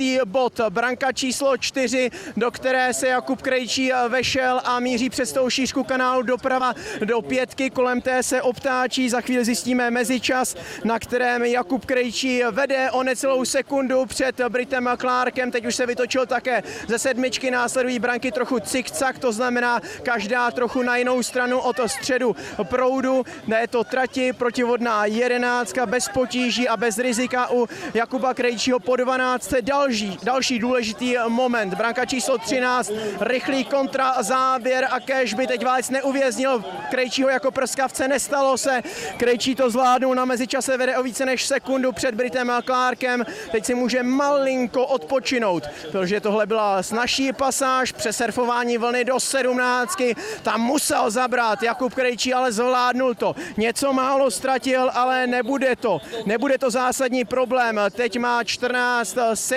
důležitý bod. Branka číslo 4, do které se Jakub Krejčí vešel a míří přes tou šířku kanálu doprava do 5. Kolem té se obtáčí. Za chvíli zjistíme mezičas, na kterém Jakub Krejčí vede o necelou sekundu před Britem Clarkem. Teď už se vytočil také ze 7. Následují branky trochu cikcak, to znamená každá trochu na jinou stranu od středu proudu. Je to trati, protivodná 11 bez potíží a bez rizika u Jakuba Krejčího po 12. Další důležitý moment. Branka číslo 13, rychlý kontra záběr a kéž by teď válec neuvěznil Krejčího jako prskavce. Nestalo se. Krejčí to zvládnul, na mezičase vede o více než sekundu před Britem Clarkem. Teď si může malinko odpočinout, protože tohle byla snazší pasáž, přesurfování vlny do 17. Tam musel zabrat Jakub Krejčí, ale zvládnul to. Něco málo ztratil, ale nebude to zásadní problém. Teď má 14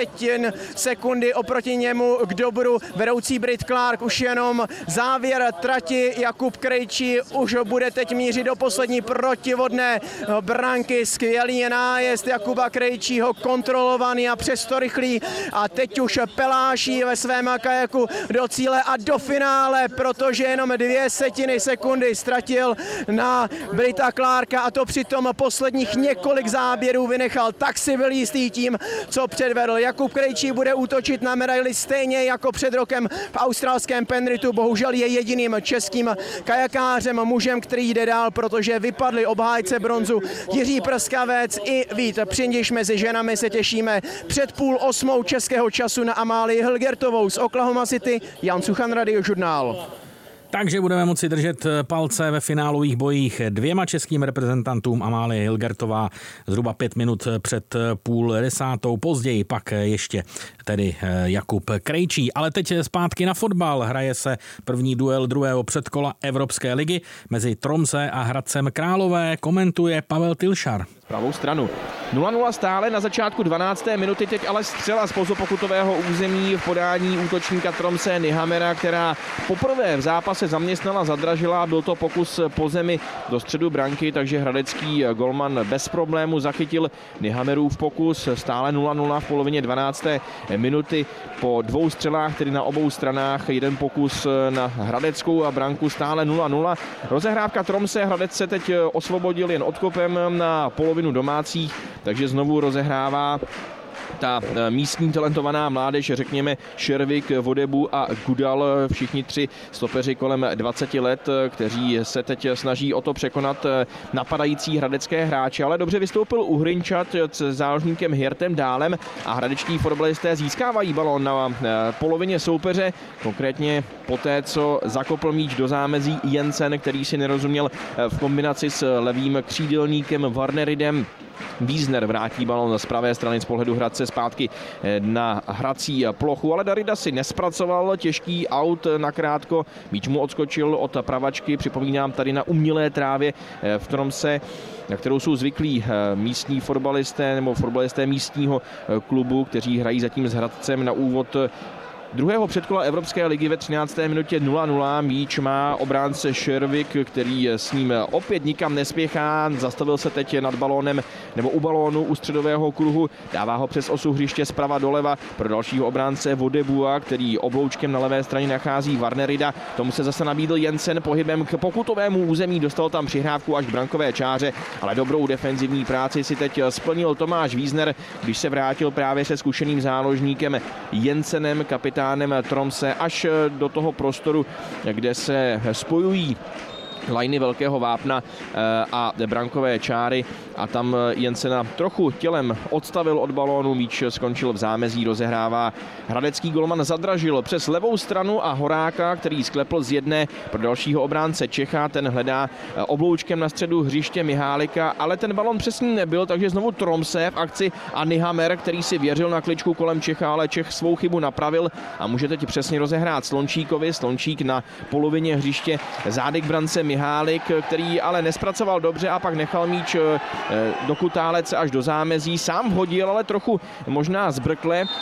sekundy oproti němu k dobru vedoucí Brit Clark. Už jenom závěr trati. Jakub Krejčí už bude teď mířit do poslední protivodné branky. Skvělý je nájezd Jakuba Krejčího, kontrolovaný a přesto rychlý. A teď už peláší ve svém kajaku do cíle a do finále, protože jenom 0,2 sekundy ztratil na Brita Clarka a to přitom posledních několik záběrů vynechal. Tak si byl jistý tím, co předvedl. Jakub Krejčí bude útočit na medaili stejně jako před rokem v australském Penrithu. Bohužel je jediným českým kajakářem, mužem, který jde dál, protože vypadli obhájce bronzu Jiří Prskavec i Vít Přindiš. Mezi ženami se těšíme před 7:30 českého času na Amálii Hilgertovou z Oklahoma City. Jan Suchan, Radiožurnál. Takže budeme moci držet palce ve finálových bojích 2 českým reprezentantům. Amálie Hilgertová zhruba 5 minut před 9:30. Později pak ještě tedy Jakub Krejčí. Ale teď zpátky na fotbal. Hraje se první duel druhého předkola Evropské ligy mezi Tromsø a Hradcem Králové. Komentuje Pavel Tilšar. Pravou stranu. 0-0 stále na začátku 12. minuty, teď ale střela z pokutového území v podání útočníka Tromsø Nyhamera, která poprvé v zápase zaměstnala, zadražila. Byl to pokus po zemi do středu branky, takže hradecký golman bez problému zachytil Nyhamerův pokus. Stále 0-0 v polovině 12. minuty po 2 střelách, tedy na obou stranách. Jeden pokus na hradeckou branku, stále 0-0. Rozehrávka Tromsø, Hradec se teď osvobodil jen odkopem na polovinu domácích, takže znovu rozehrává ta místní talentovaná mládež, řekněme Šervik, Vodebu a Gudal, všichni 3 stopeři kolem 20 let, kteří se teď snaží o to překonat napadající hradecké hráče, ale dobře vystoupil Uhrinčat s záložníkem Hirtem Dálem a hradečtí fotbalisté získávají balón na polovině soupeře, konkrétně poté, co zakopl míč do zámezí Jensen, který si nerozuměl v kombinaci s levým křídelníkem Warneridem. Wiesner vrátí balon z pravé strany z pohledu Hradce zpátky na hrací plochu, ale Darida si nespracoval, těžký aut nakrátko, míč mu odskočil od pravačky, připomínám tady na umělé trávě v Tromsø, na kterou jsou zvyklí místní fotbalisté nebo fotbalisté místního klubu, kteří hrají zatím s Hradcem na úvod druhého předkola Evropské ligy ve 13. minutě 0-0. Míč má obránce Šervik, který s ním opět nikam nespěchá. Zastavil se teď nad balónem nebo u balónu u středového kruhu. Dává ho přes osu hřiště zprava doleva pro dalšího obránce Vodebua, který obloučkem na levé straně nachází Warnerida. Tomu se zase nabídl Jensen pohybem k pokutovému území. Dostal tam přihrávku až k brankové čáře, ale dobrou defenzivní práci si teď splnil Tomáš Wiesner, když se vrátil právě se zkušeným záložníkem Jensenem, kapitánem Tromsø, až do toho prostoru, kde se spojují lajny velkého vápna a brankové čáry a tam Jensena trochu tělem odstavil od balónu, míč skončil v zámezí, rozehrává hradecký golman Zadražil přes levou stranu a Horáka, který sklepl z jedné pro dalšího obránce Čecha, ten hledá obloučkem na středu hřiště Mihálika, ale ten balón přesný nebyl, takže znovu Tromsø v akci a Nyhamer, který si věřil na kličku kolem Čecha, ale Čech svou chybu napravil a může teď přesně rozehrát Slončíkovi, Slončík na polovině hřiště, zádek brance Mihálik, který ale nespracoval dobře a pak nechal míč do kutálece až do zámezí, sám vhodil, ale trochu možná zbrkle.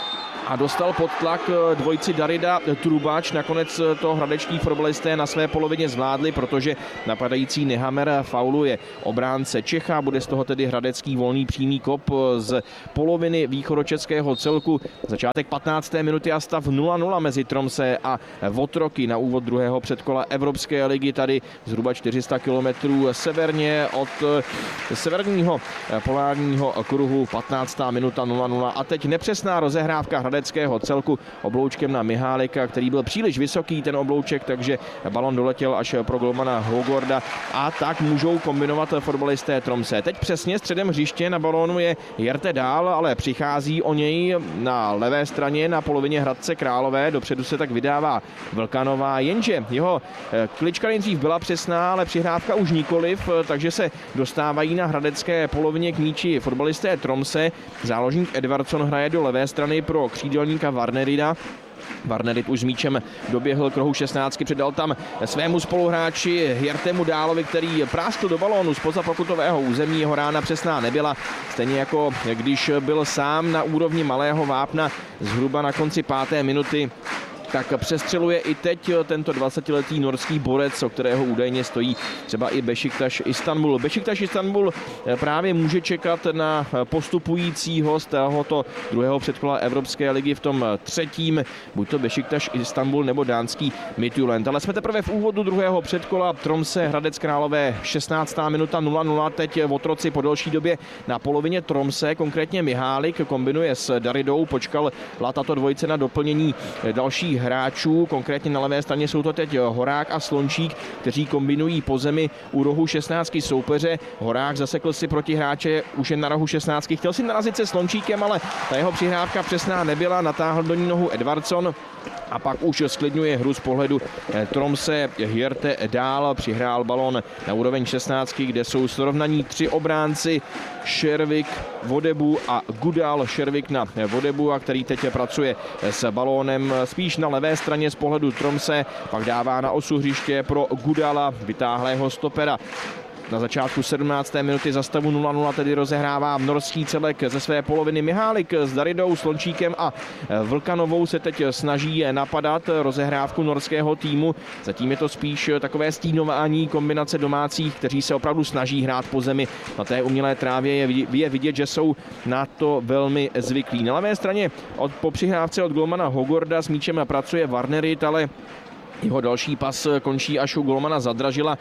a dostal pod tlak dvojici Darida Trubač. Nakonec to hradeční fotbalisté na své polovině zvládli, protože napadající Nyhammer fauluje obránce Čecha. Bude z toho tedy hradecký volný přímý kop z poloviny východočeského celku. Začátek 15. minuty a stav 0-0 mezi Tromsø a Otroky na úvod druhého předkola Evropské ligy. Tady zhruba 400 kilometrů severně od severního polárního kruhu. 15. minuta 0-0 a teď nepřesná rozehrávka hradeckého celku obloučkem na Mihálika, který byl příliš vysoký ten oblouček, takže balon doletěl až pro golmana Hogorda a tak můžou kombinovat fotbalisté Tromsø. Teď přesně středem hřiště na balónu je Jerte Dahl, ale přichází o něj na levé straně na polovině Hradce Králové. Dopředu se tak vydává Vlkanová, jenže jeho klička nejdřív byla přesná, ale přihrávka už nikoliv, takže se dostávají na hradecké polovině k míči fotbalisté Tromsø. Záložník Edvardsson hraje do levé strany pro křídelníka Warnerida. Warnerid už s míčem doběhl k rohu 16, předal tam svému spoluhráči Jertemu Dálovi, který práskl do balónu zpoza pokutového území. Jeho rána přesná nebyla, stejně jako když byl sám na úrovni malého vápna zhruba na konci 5. minuty. Tak přestřeluje i teď tento 20-letý norský borec, o kterého údajně stojí třeba i Beşiktaş Istanbul. Beşiktaş Istanbul právě může čekat na postupujícího z tohoto druhého předkola Evropské ligy v tom třetím, buď to Beşiktaş Istanbul nebo dánský Midtjylland. Ale jsme teprve v úvodu druhého předkola. Tromsø Hradec Králové 16. minuta 0-0. Teď Otroci po delší době na polovině Tromsø, konkrétně Mihálik kombinuje s Daridou, počkal tato dvojice na doplnění dalších hráčů, konkrétně na levé straně jsou to teď Horák a Slončík, kteří kombinují po zemi u rohu 16 soupeře. Horák zasekl si protihráče už jen na rohu 16, chtěl si narazit se Slončíkem, ale ta jeho přihrávka přesná nebyla, natáhl do ní nohu Edvardsson a pak už sklidňuje hru z pohledu Tromsø. Jerte Dahl přihrál balon na úroveň 16, kde jsou srovnaní 3 obránci, Šervik, Vodebu a Gudal. Šervik na Vodebu, a který teď pracuje s balónem spíš na levé straně z pohledu Tromsø, pak dává na osu hřiště pro Gudala, vytáhlého stopera. Na začátku 17. minuty za stavu 0-0 tedy rozehrává norský celek ze své poloviny. Mihálik s Daridou, Slončíkem a Vlkanovou se teď snaží napadat rozehrávku norského týmu. Zatím je to spíš takové stínování kombinace domácích, kteří se opravdu snaží hrát po zemi. Na té umělé trávě je vidět, že jsou na to velmi zvyklí. Na levé straně po přihrávce od golmana Hogorda s míčem pracuje Warnerid, ale jeho další pas končí až u golmana Zadražila.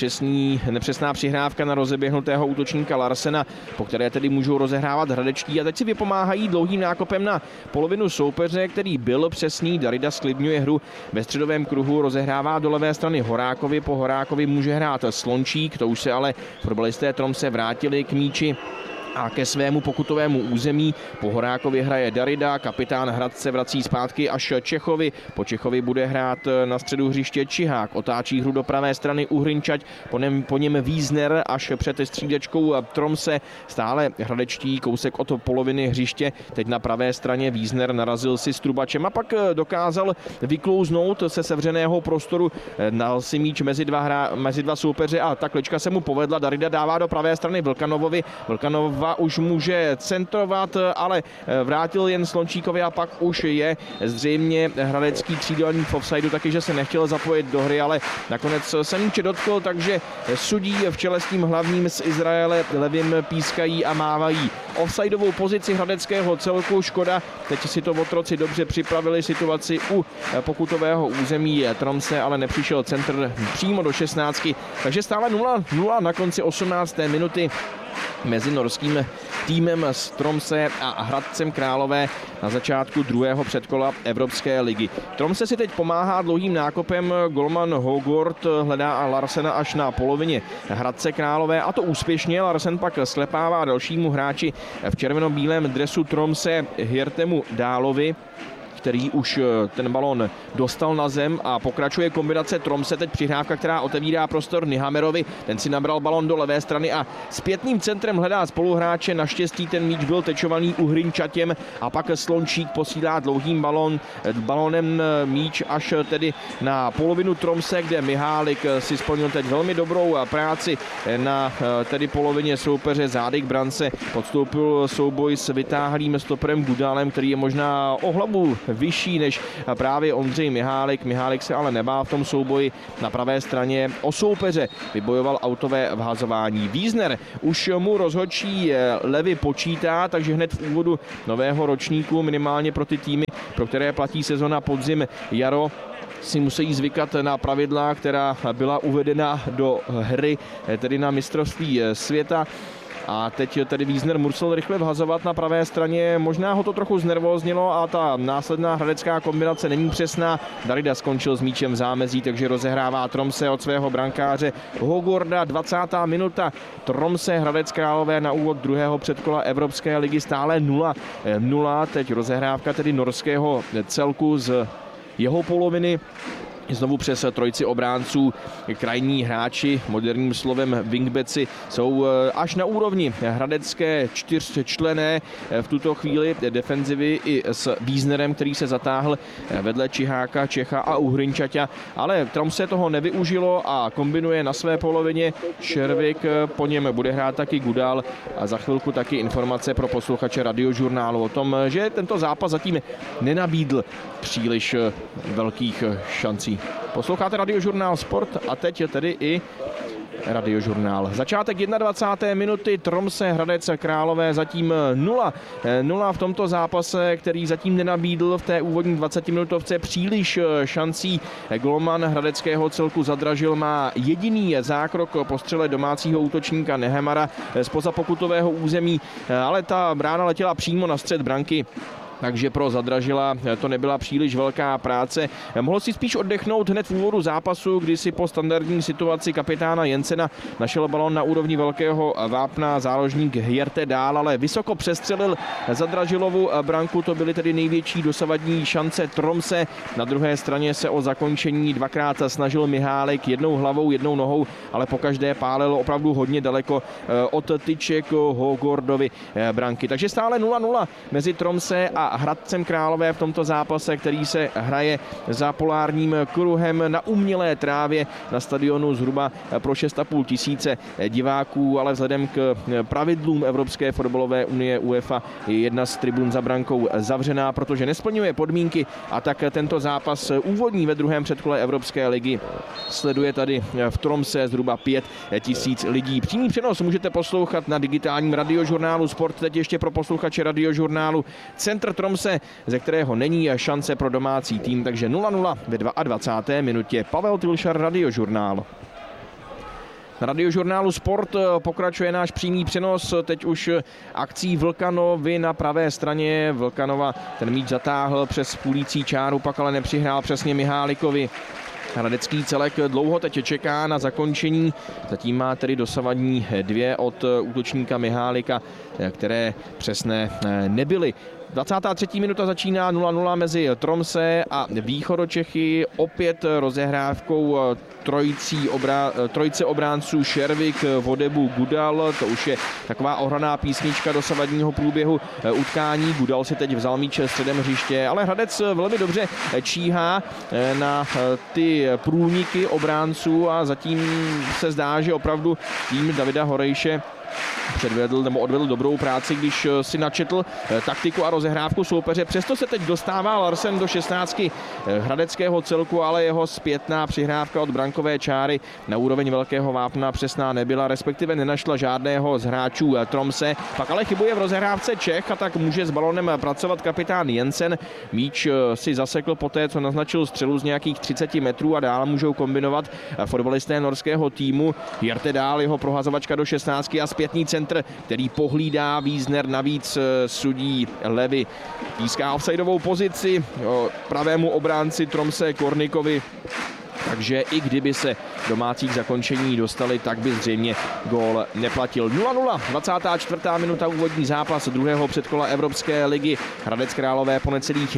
Nepřesná přihrávka na rozeběhnutého útočníka Larsena, po které tedy můžou rozehrávat hradečtí. A teď si vypomáhají dlouhým nákopem na polovinu soupeře, který byl přesný. Darida sklidňuje hru ve středovém kruhu, rozehrává do levé strany Horákovi. Po Horákovi může hrát Slončík, to už se ale fotbalisté Tromsø vrátili k míči a ke svému pokutovému území. Po Horákovi hraje Darida, kapitán Hradce vrací zpátky až Čechovi. Po Čechovi bude hrát na středu hřiště Čihák, otáčí hru do pravé strany Uhrinčať, po něm Wiesner až před střídačkou Tromsø. Stále hradečtí, kousek od poloviny hřiště, teď na pravé straně Wiesner narazil si s Trubačem a pak dokázal vyklouznout se sevřeného prostoru, dal si míč mezi dva soupeře a ta klička se mu povedla. Darida dává do pravé strany Vlkanovovi. Vlkanova už může centrovat, ale vrátil jen Slončíkovi a pak už je zřejmě hradecký křídelník v offsideu, taky že se nechtěl zapojit do hry, ale nakonec se míče dotkl, takže sudí v čele s tím hlavním z Izraele levým pískají a mávají offsideovou pozici hradeckého celku. Škoda, teď si to Otroci dobře připravili situaci u pokutového území Tromsø, ale nepřišel centr přímo do 16, takže stále 0-0 na konci 18. minuty mezi norským týmem z Tromsø a Hradcem Králové na začátku druhého předkola Evropské ligy. Tromsø si teď pomáhá dlouhým nákopem, golman Hogord hledá Larsena až na polovině Hradce Králové a to úspěšně. Larsen pak slepává dalšímu hráči v červeno-bílém dresu Tromsø Jertemu Dálovi. který už ten balon dostal na zem a pokračuje kombinace Tromse, teď přihrávka, která otevírá prostor Nyhamerovi, ten si nabral balon do levé strany a zpětným centrem hledá spoluhráče, naštěstí ten míč byl tečovaný Uhrinčatěm a pak Slončík posílá dlouhým balonem míč až tedy na polovinu Tromse, kde Mihálik si splnil teď velmi dobrou práci na tedy polovině soupeře zády k brance, podstoupil souboj s vytáhlým stoperem Gudálem, který je možná o hlavu vyšší než právě Ondřej Mihálik. Mihálik se ale nebál v tom souboji na pravé straně o soupeře, vybojoval autové vhazování. Wiesner už mu rozhodčí levy počítá, takže hned v úvodu nového ročníku minimálně pro ty týmy, pro které platí sezona podzim jaro, si musí zvykat na pravidla, která byla uvedena do hry, tedy na mistrovství světa. A teď tedy Wiesner musel rychle vhazovat na pravé straně, možná ho to trochu znervóznilo a ta následná hradecká kombinace není přesná. Darida skončil s míčem v zámezí, takže rozehrává Tromse od svého brankáře Hogorda. 20. minuta, Tromse Hradec Králové na úvod druhého předkola Evropské ligy stále 0-0. Teď rozehrávka tedy norského celku z jeho poloviny. Znovu přes trojici obránců. Krajní hráči, moderním slovem wingbacki, jsou až na úrovni hradecké čtyřčlenné v tuto chvíli defenzivy i s Wiesnerem, který se zatáhl vedle Čiháka, Čecha a Uhrinčaťa, ale Tromse toho nevyužilo a kombinuje na své polovině Červik, po něm bude hrát taky Gudal a za chvilku taky informace pro posluchače Radiožurnálu o tom, že tento zápas zatím nenabídl příliš velkých šancí. Posloucháte Radiožurnál Sport a teď je tedy i Radiožurnál. Začátek 21. minuty, Tromse Hradec Králové zatím 0-0 v tomto zápase, který zatím nenabídl v té úvodní 20-minutovce příliš šancí. Golman hradeckého celku Zadražil má jediný zákrok po střele domácího útočníka Nehamera zpoza pokutového území, ale ta brána letěla přímo na střed branky. Takže pro Zadražila to nebyla příliš velká práce. Mohl si spíš oddechnout hned v úvodu zápasu, kdy si po standardní situaci kapitána Jensena našel balon na úrovni velkého vápna záložník Hjerte Dál, ale vysoko přestřelil Zadražilovu branku. To byly tedy největší dosavadní šance Tromse. Na druhé straně se o zakončení dvakrát snažil Mihálik, jednou hlavou, jednou nohou, ale pokaždé pálil opravdu hodně daleko od tyček Hogordovy branky. Takže stále 0-0 mezi Tromse a Hradcem Králové v tomto zápase, který se hraje za polárním kruhem na umělé trávě na stadionu zhruba pro 6,5 tisíce diváků, ale vzhledem k pravidlům Evropské fotbalové unie UEFA je jedna z tribun za brankou zavřená, protože nesplňuje podmínky, a tak tento zápas úvodní ve druhém předkole Evropské ligy sleduje tady v Tromse zhruba 5 tisíc lidí. Přímý přenos můžete poslouchat na digitálním Radiožurnálu Sport, teď ještě pro posluchače Radiožurnálu centr Tromse, ze kterého není šance pro domácí tým, takže 0-0 ve 22. minutě. Pavel Tilšar, Radiožurnál. Na Radiožurnálu Sport pokračuje náš přímý přenos, teď už akcí Vlkanovi na pravé straně. Vlkanova ten míč zatáhl přes půlící čáru, pak ale nepřihrál přesně Mihálikovi. Hradecký celek dlouho teď čeká na zakončení, zatím má tedy dosavadní 2 od útočníka Mihálika, které přesné nebyly. 23. minuta začíná 0-0 mezi Tromse a Východočechy, opět rozehrávkou trojice obránců Šervik, Vodebu, Gudal. To už je taková ohraná písnička dosavadního průběhu utkání. Gudal si teď vzal míč středem hřiště, ale Hradec velmi dobře číhá na ty průniky obránců a zatím se zdá, že opravdu tým Davida Horejše odvedl dobrou práci, když si načetl taktiku a rozehrávku soupeře. Přesto se teď dostává Larsen do 16 hradeckého celku, ale jeho zpětná přihrávka od brankové čáry na úroveň velkého vápna přesná nebyla, respektive nenašla žádného z hráčů Tromse. Pak ale chybuje v rozehrávce Čech a tak může s balonem pracovat kapitán Jensen. Míč si zasekl poté, co naznačil střelu z nějakých 30 metrů a dál můžou kombinovat fotbalisté norského týmu. Hjerte Dál, jeho prohazovačka do 16 a zpětný centr, který pohlídá Wiesner, navíc sudí levy. Píská offsideovou pozici pravému obránci Tromse Kornikovi. takže i kdyby se domácí k zakončení dostali, tak by zřejmě gól neplatil. 0-0, 24. minuta, úvodní zápas druhého předkola Evropské ligy. Hradec Králové po necelých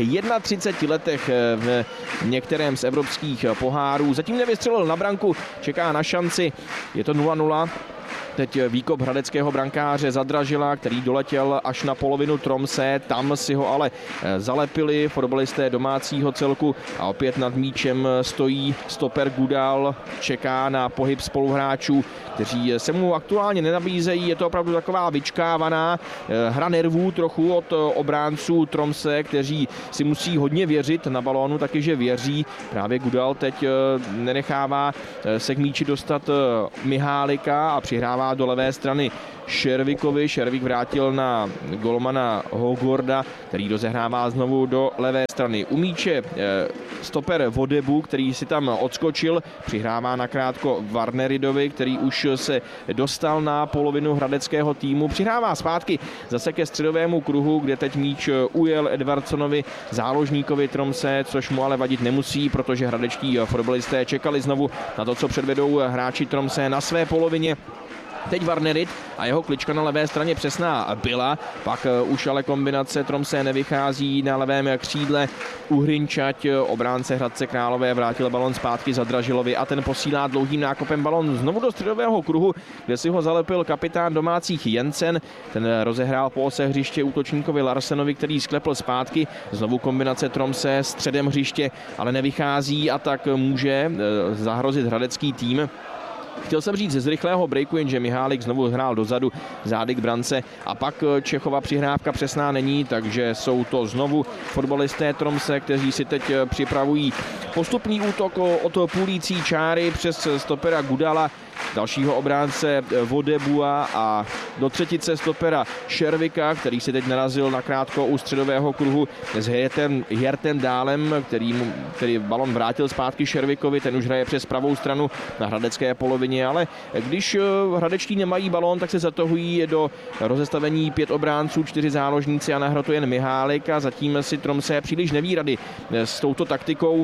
31 letech v některém z evropských pohárů zatím nevystřelil na branku, čeká na šanci, je to 0-0. Teď výkop hradeckého brankáře Zadražila, který doletěl až na polovinu Tromsø, tam si ho ale zalepili fotbalisté domácího celku a opět nad míčem stojí stoper Gudal, čeká na pohyb spoluhráčů, kteří se mu aktuálně nenabízejí, je to opravdu taková vyčkávaná hra nervů trochu od obránců Tromsø, kteří si musí hodně věřit na balónu, taky že věří. Právě Gudal teď nenechává se k míči dostat Mihálika a přihrává do levé strany Šervikovi. Šervik vrátil na golmana Hogorda, který rozehrává znovu do levé strany. U míče stoper Vodebu, který si tam odskočil, přihrává nakrátko Varneridovi, který už se dostal na polovinu hradeckého týmu. Přihrává zpátky zase ke středovému kruhu, kde teď míč ujel Edvardsonovi, záložníkovi Tromsø, což mu ale vadit nemusí, protože hradečtí fotbalisté čekali znovu na to, co předvedou hráči Tromsø na své polovině. Teď Varnerid a jeho klička na levé straně přesná byla, pak už ale kombinace Tromsø nevychází na levém křídle. Uhrinčať, obránce Hradce Králové, vrátil balon zpátky Zadražilovi a ten posílá dlouhým nákopem balon znovu do středového kruhu, kde si ho zalepil kapitán domácích Jensen. Ten rozehrál po ose hřiště útočníkovi Larsenovi, který sklepl zpátky. Znovu kombinace Tromsø středem hřiště, ale nevychází a tak může zahrozit hradecký tým. Chtěl jsem říct z rychlého breaku, jenže Mihálik znovu hrál dozadu, zády k brance a pak Čechova přihrávka přesná není, takže jsou to znovu fotbalisté Tromsø, kteří si teď připravují postupný útok od půlící čáry přes stopera Gudala, dalšího obránce Vodebua a do třetice stopera Šervika, který si teď narazil nakrátko u středového kruhu s Hjertem Dálem, který balon vrátil zpátky Šervikovi, ten už hraje přes pravou stranu na hradecké polovině, ale když hradečtí nemají balón, tak se zatahují do rozestavení 5 obránců, 4 záložníci a na hrotu jen Mihálik a zatím si Tromsø příliš neví rady s touto taktikou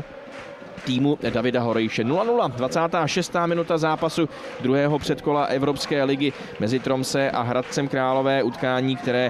týmu Davida Horejše. 0-0, 26. minuta zápasu druhého předkola Evropské ligy mezi Tromsø a Hradcem Králové, utkání, které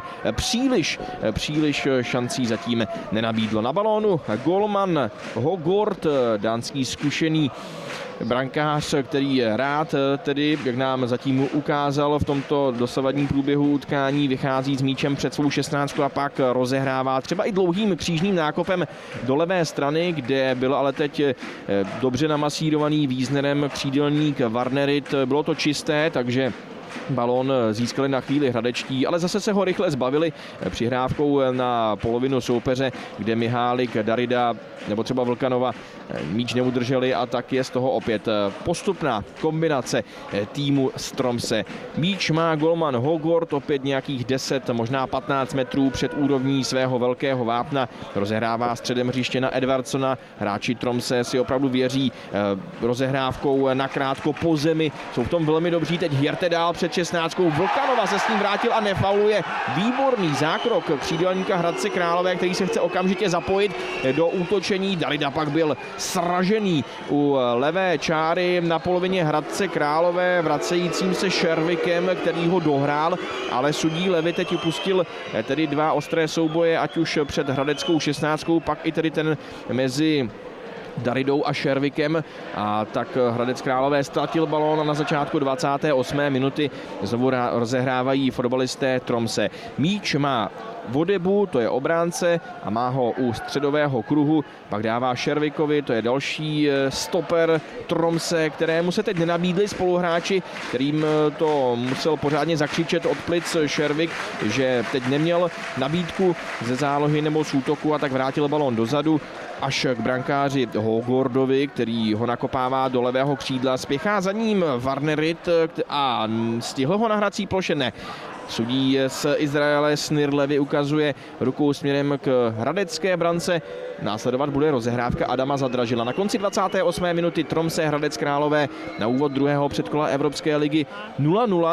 příliš šancí zatím nenabídlo. Na balónu golman Hogord, dánský zkušený brankář, který rád tedy, jak nám zatím ukázal v tomto dosavadním průběhu utkání, vychází s míčem před svou 16 a pak rozehrává třeba i dlouhým křížným nákopem do levé strany, kde byl ale teď dobře namasírovaný Wiesnerem křídelník Varnerid. Bylo to čisté, takže balón získali na chvíli hradečtí, ale zase se ho rychle zbavili přihrávkou na polovinu soupeře, kde Mihálik, Darida nebo třeba Vlkanova míč neudrželi a tak je z toho opět postupná kombinace týmu z Tromsø. Míč má golman Hogord, opět nějakých 10, možná 15 metrů před úrovní svého velkého vápna. Rozehrává středem hřiště na Edvardsona. Hráči Tromsø si opravdu věří rozehrávkou nakrátko po zemi. Jsou v tom velmi dobří. Teď Hjerte dál před 16. Vlkanova se s ním vrátil a nefauluje. Výborný zákrok křídelníka Hradce Králové, který se chce okamžitě zapojit do útočení. Darida pak byl sražený u levé čáry na polovině Hradce Králové vracejícím se Šervikem, který ho dohrál, ale sudí Levy teď upustil tedy 2 ostré souboje, ať už před hradeckou 16, pak i tedy ten mezi Daridou a Šervikem a tak Hradec Králové ztratil balón na začátku 28. minuty. Znovu rozehrávají fotbalisté Tromsø. Míč má Vodebu, to je obránce a má ho u středového kruhu, pak dává Šervikovi, to je další stoper Tromsø, kterému se teď nenabídli spoluhráči, kterým to musel pořádně zakřičet od plic Šervik, že teď neměl nabídku ze zálohy nebo z útoku a tak vrátil balón dozadu až k brankáři Hogordovi, který ho nakopává do levého křídla, spěchá za ním Varnerid a stihl ho na hrací ploše, ne. Sudí z Izraele Snir Levy ukazuje rukou směrem k hradecké brance. Následovat bude rozehrávka Adama Zadražila. Na konci 28. minuty Tromsø Hradec Králové na úvod druhého předkola Evropské ligy 0-0.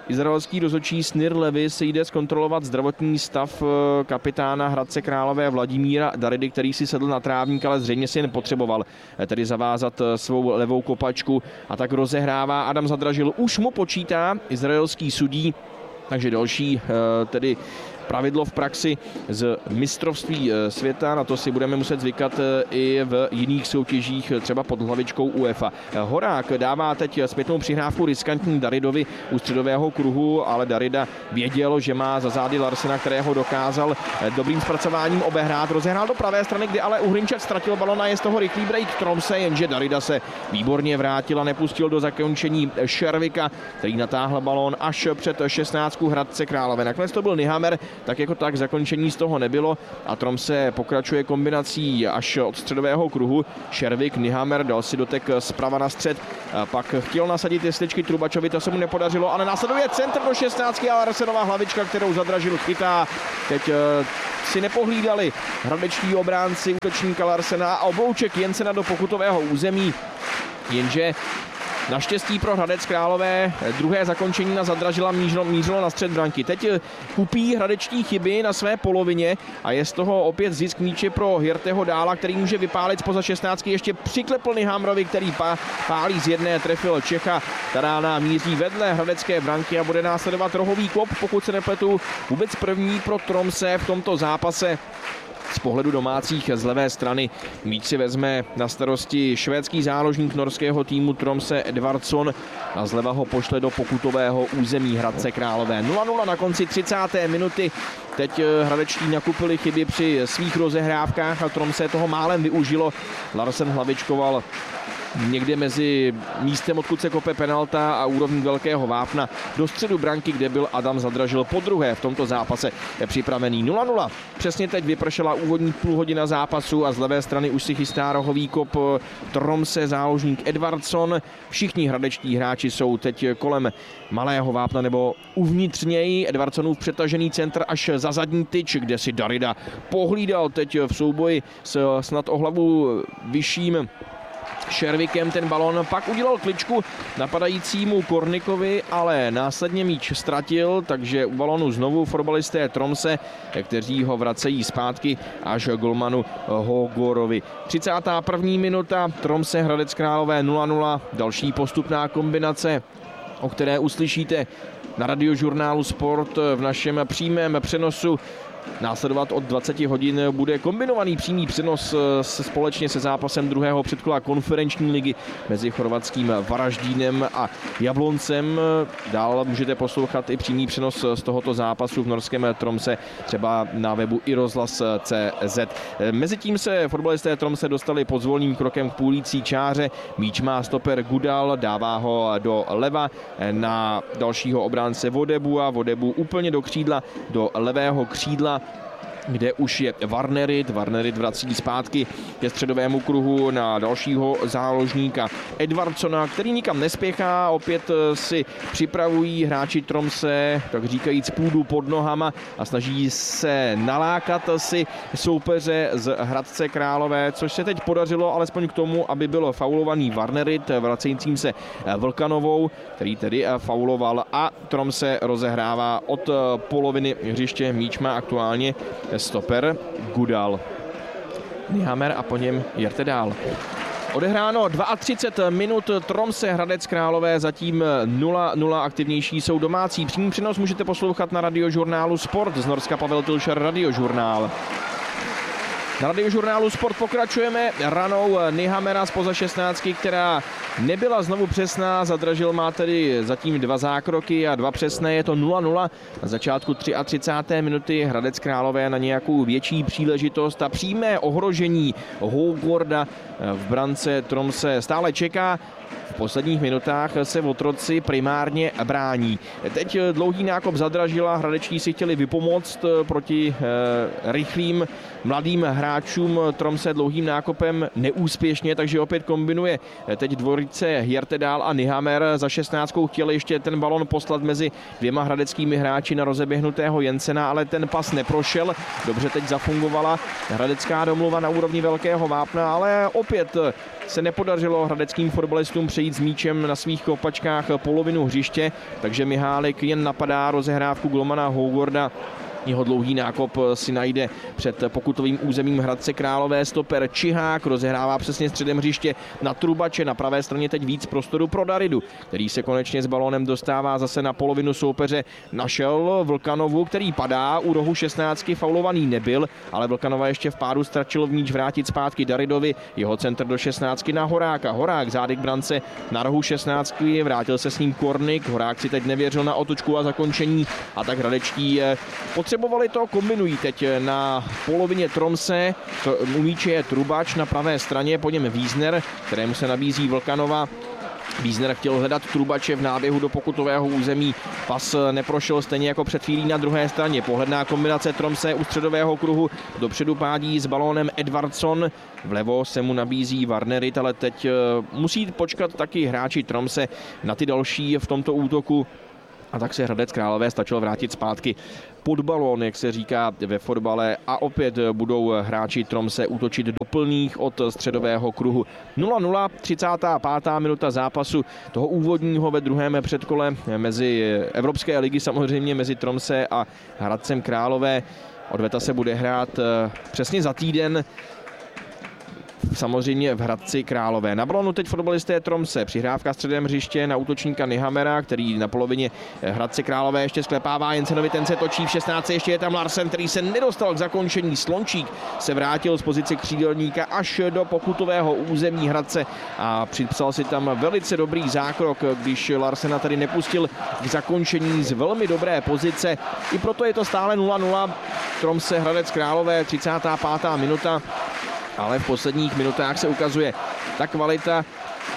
izraelský rozhodčí Snir Levis jde zkontrolovat zdravotní stav kapitána Hradce Králové Vladimíra Daridy, který si sedl na trávník, ale zřejmě si nepotřeboval tedy zavázat svou levou kopačku a tak rozehrává. Adam Zadražil už mu počítá izraelský sudí, takže další tedy pravidlo v praxi z mistrovství světa. Na to si budeme muset zvykat i v jiných soutěžích, třeba pod hlavičkou UEFA. Horák dává teď zpětnou přihrávku riskantní Daridovi u středového kruhu, ale Darida věděl, že má za zády Larsena, kterého dokázal dobrým zpracováním obehrát. Rozehrál do pravé strany, kdy ale Uhrinčák ztratil balon a je z toho rychlý break Tromse, jenže Darida se výborně vrátil a nepustil do zakončení Šervika, který natáhl balon až před 16 Hradce Králové. Nakonec to byl Nyhammer, tak jako tak zakončení z toho nebylo a Tromse pokračuje kombinací až od středového kruhu. Šervik, Nyhammer dal si dotek zprava na střed, pak chtěl nasadit jesličky Trubačovi, to se mu nepodařilo, ale následuje centr do 16 a Larsenová hlavička, kterou Zadražil chytá. Teď si nepohlídali hradečtí obránci útočníka Larsena a oblouček Jensena do pokutového území, jenže naštěstí pro Hradec Králové druhé zakončení na Zadražila mířilo na střed branky. Teď kupí hradečtí chyby na své polovině a je z toho opět zisk míče pro Hirteho Dála, který může vypálit spoza 16. Ještě přiklepl Nyhammerovi, který pálí z jedné, trefil Čecha. Tarána míří vedle hradecké branky a bude následovat rohový kop, pokud se nepletu, vůbec první pro Tromse v tomto zápase. Z pohledu domácích z levé strany míč si vezme na starosti švédský záložník norského týmu Tromse Edvardsson a zleva ho pošle do pokutového území Hradce Králové. 0-0 na konci 30. minuty. Teď hradečtí nakupili chyby při svých rozehrávkách a Tromse toho málem využilo. Larsen hlavičkoval někde mezi místem, odkud se kope penalta, a úrovní velkého vápna do středu branky, kde byl Adam Zadražil podruhé v tomto zápase připravený. 0-0. Přesně teď vypršela úvodní půlhodina zápasu a z levé strany už si chystá rohový kop Tromse záložník Edvardsson. Všichni hradečtí hráči jsou teď kolem malého vápna nebo uvnitř něj. Edvardssonův přetažený centr až za zadní tyč, kde si Darida pohlídal teď v souboji s snad o hlavu vyšším Šervikem ten balon, pak udělal kličku napadajícímu Kornikovi, ale následně míč ztratil, takže u balonu znovu fotbalisté Tromse, kteří ho vracejí zpátky až golmanu Hogorovi. 31. minuta, Tromse Hradec Králové 0-0, další postupná kombinace, o které uslyšíte na radiožurnálu Sport v našem přímém přenosu. Následovat od 20 hodin bude kombinovaný přímý přenos společně se zápasem druhého předkola konferenční ligy mezi chorvatským Varaždínem a Jabloncem. Dál můžete poslouchat i přímý přenos z tohoto zápasu v norském Tromse, třeba na webu iRozhlas.cz. Mezitím se fotbalisté Tromse dostali pozvolným krokem k půlící čáře. Míč má stoper Gudal, dává ho do leva na dalšího obránce Vodebu a Vodebu úplně do křídla, do levého křídla, kde už je Varnerit. Varnerit vrací zpátky ke středovému kruhu na dalšího záložníka Edvardssona, který nikam nespěchá. Opět si připravují hráči Tromse, tak říkajíc, půdu pod nohama a snaží se nalákat si soupeře z Hradce Králové, což se teď podařilo alespoň k tomu, aby byl faulovaný Varnerit vracejícím se Vlkanovou, který tedy fauloval, a Tromse rozehrává od poloviny hřiště. Míč má aktuálně stoper Gudal. Nyhammer a po něm Jerte Dál. Odehráno 32 minut, Tromse Hradec Králové zatím 0-0, aktivnější jsou domácí. Přímý přenos můžete poslouchat na radiožurnálu Sport, z Norska Pavel Tilšer, radiožurnál. Na radiožurnálu Sport pokračujeme ranou Nyhammera zpoza 16, která nebyla znovu přesná. Zadražil má tedy zatím 2 zákroky a 2 přesné, je to 0-0. Na začátku 33. minuty Hradec Králové na nějakou větší příležitost a přímé ohrožení Hogorda v brance Tromse stále čeká. V posledních minutách se otroci primárně brání. Teď dlouhý nákop Zadražila, hradečtí si chtěli vypomoct proti rychlým mladým hráčům Tromsø dlouhým nákopem neúspěšně, takže opět kombinuje teď dvojice Hjertedal a Nyhammer. Za 16 chtěl ještě ten balon poslat mezi dvěma hradeckými hráči na rozeběhnutého Jensena, ale ten pas neprošel. Dobře teď zafungovala hradecká domluva na úrovni Velkého Vápna, ale opět se nepodařilo hradeckým fotbalistům přejít s míčem na svých kopačkách polovinu hřiště, takže Mihálik jen napadá rozehrávku golmana Hogwarda. Jeho dlouhý nákop si najde před pokutovým územím Hradce Králové stoper Čihák, rozehrává přesně středem hřiště na Trubače, na pravé straně teď víc prostoru pro Daridu, který se konečně s balónem dostává zase na polovinu soupeře, našel Vlkanovu, který padá, u rohu 16 faulovaný nebyl, ale Vlkanova ještě v pádu stačil v míč vrátit zpátky Daridovi, jeho centr do 16 na Horáka, Horák zády k brance na rohu 16, vrátil se s ním Kornik, Horák si teď nevěřil na otočku a zakončení a tak hradečtí potřebovali to, kombinují teď na polovině Tromsø, u míče je Trubač, na pravé straně po něm Wiesner, kterému se nabízí Vlkanova. Wiesner chtěl hledat Trubače v náběhu do pokutového území, pas neprošel stejně jako před chvílí na druhé straně. Pohledná kombinace Tromsø u středového kruhu, dopředu pádí s balónem Edvardsson, vlevo se mu nabízí Varnerit, ale teď musí počkat taky hráči Tromsø na ty další v tomto útoku. A tak se Hradec Králové stačil vrátit zpátky pod balón, jak se říká ve fotbale, a opět budou hráči Tromsø útočit do plných od středového kruhu. 0-0, 35. minuta zápasu toho úvodního ve druhém předkole mezi Evropské ligy, samozřejmě mezi Tromsø a Hradcem Králové. Odveta se bude hrát přesně za týden, samozřejmě v Hradci Králové. Na balonu teď fotbalisté Tromsø. Přihrávka středem hřiště na útočníka Nyhammera, který na polovině Hradce Králové ještě sklepává Jensenovi, ten se točí v 16. Ještě je tam Larsen, který se nedostal k zakončení. Slončík se vrátil z pozice křídelníka až do pokutového území Hradce a připsal si tam velice dobrý zákrok, když Larsena tady nepustil k zakončení z velmi dobré pozice. I proto je to stále 0-0. Tromsø Hradec Králové, 35. minuta. Ale v posledních minutách se ukazuje ta kvalita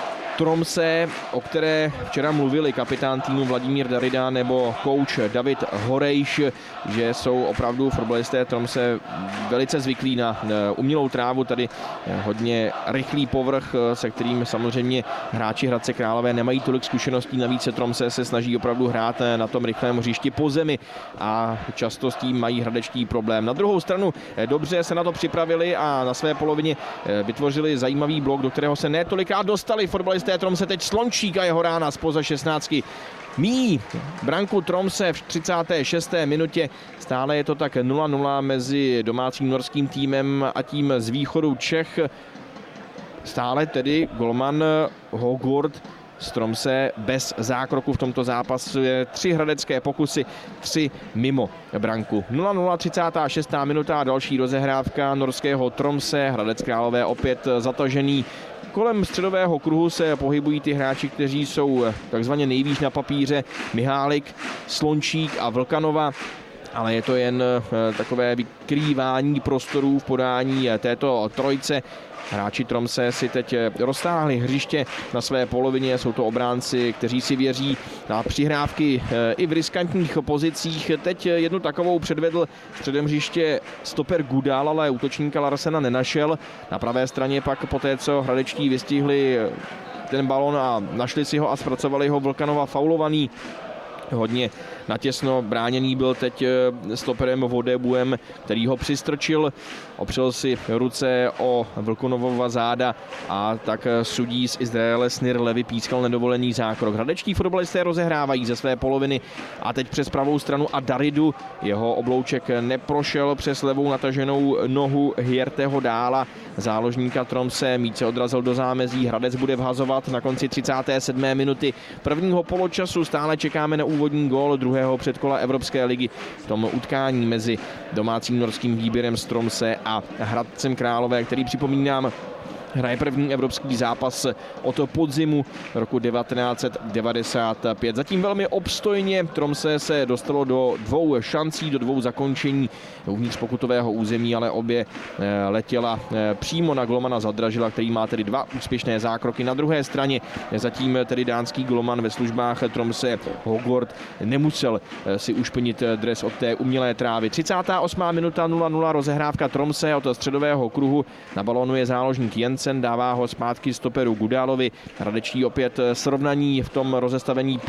Tromsø, o které včera mluvili kapitán týmu Vladimír Darida nebo kouč David Horejš, že jsou opravdu fotbalisté Tromsø velice zvyklí na umělou trávu, tady hodně rychlý povrch, se kterým samozřejmě hráči Hradce Králové nemají tolik zkušeností, navíc Tromsø se snaží opravdu hrát na tom rychlém hřišti po zemi a často s tím mají hradečtí problém. Na druhou stranu dobře se na to připravili a na své polovině vytvořili zajímavý blok, do kterého se netolikrát dostali fotbalisté Tromsø. Teď Slončík a jeho rána spoza 16. Míjí branku Tromsø v 36. minutě. Stále je to tak 0-0 mezi domácím norským týmem a tím z východu Čech. Stále tedy golman Hogward z Tromsø bez zákroku v tomto zápasu. Je 3 hradecké pokusy, 3 mimo branku. 0-0, 36. minuta a další rozehrávka norského Tromsø. Hradec Králové opět zatažený. Kolem středového kruhu se pohybují ty hráči, kteří jsou takzvaně nejvýš na papíře. Mihálik, Slončík a Vlkanova. Ale je to jen takové vykrývání prostorů v podání této trojce. Hráči Tromsø si teď roztáhli hřiště na své polovině, jsou to obránci, kteří si věří na přihrávky i v riskantních pozicích. Teď jednu takovou předvedl středem hřiště stoper Gudal, ale útočníka Larsena nenašel. Na pravé straně pak poté, co hradečtí vystihli ten balon a našli si ho a zpracovali ho, Vlkanova faulovaný. Hodně natěsno bráněný byl teď stoperem Vodebuem, který ho přistrčil, opřel si ruce o Vlkanovova záda a tak sudí z Izraele Snir Levy pískal nedovolený zákrok. Hradečtí fotbalisté rozehrávají ze své poloviny a teď přes pravou stranu a Daridu. Jeho oblouček neprošel přes levou nataženou nohu Hjerteho Dála, záložníka Tromsø. Míč se odrazil do zámezí, Hradec bude vhazovat na konci 37. minuty prvního poločasu. Stále čekáme na úvodní gól druhého předkola Evropské ligy v tom utkání mezi domácím norským výběrem z Tromsø a Hradcem Králové, který, připomínám, hraje první evropský zápas od podzimu roku 1995. Zatím velmi obstojně Tromsø se dostalo do 2 šancí, do 2 zakončení uvnitř pokutového území, ale obě letěla přímo na golmana Zadražila, který má tedy 2 úspěšné zákroky. Na druhé straně zatím tedy dánský golman ve službách Tromsø Hogord nemusel si ušpinit dres od té umělé trávy. 38. minuta 0-0, rozehrávka Tromsø od středového kruhu. Na balónu je záložník Jensen, dává ho zpátky stoperu Gudalovi. Hradečtí opět srovnaní v tom rozestavení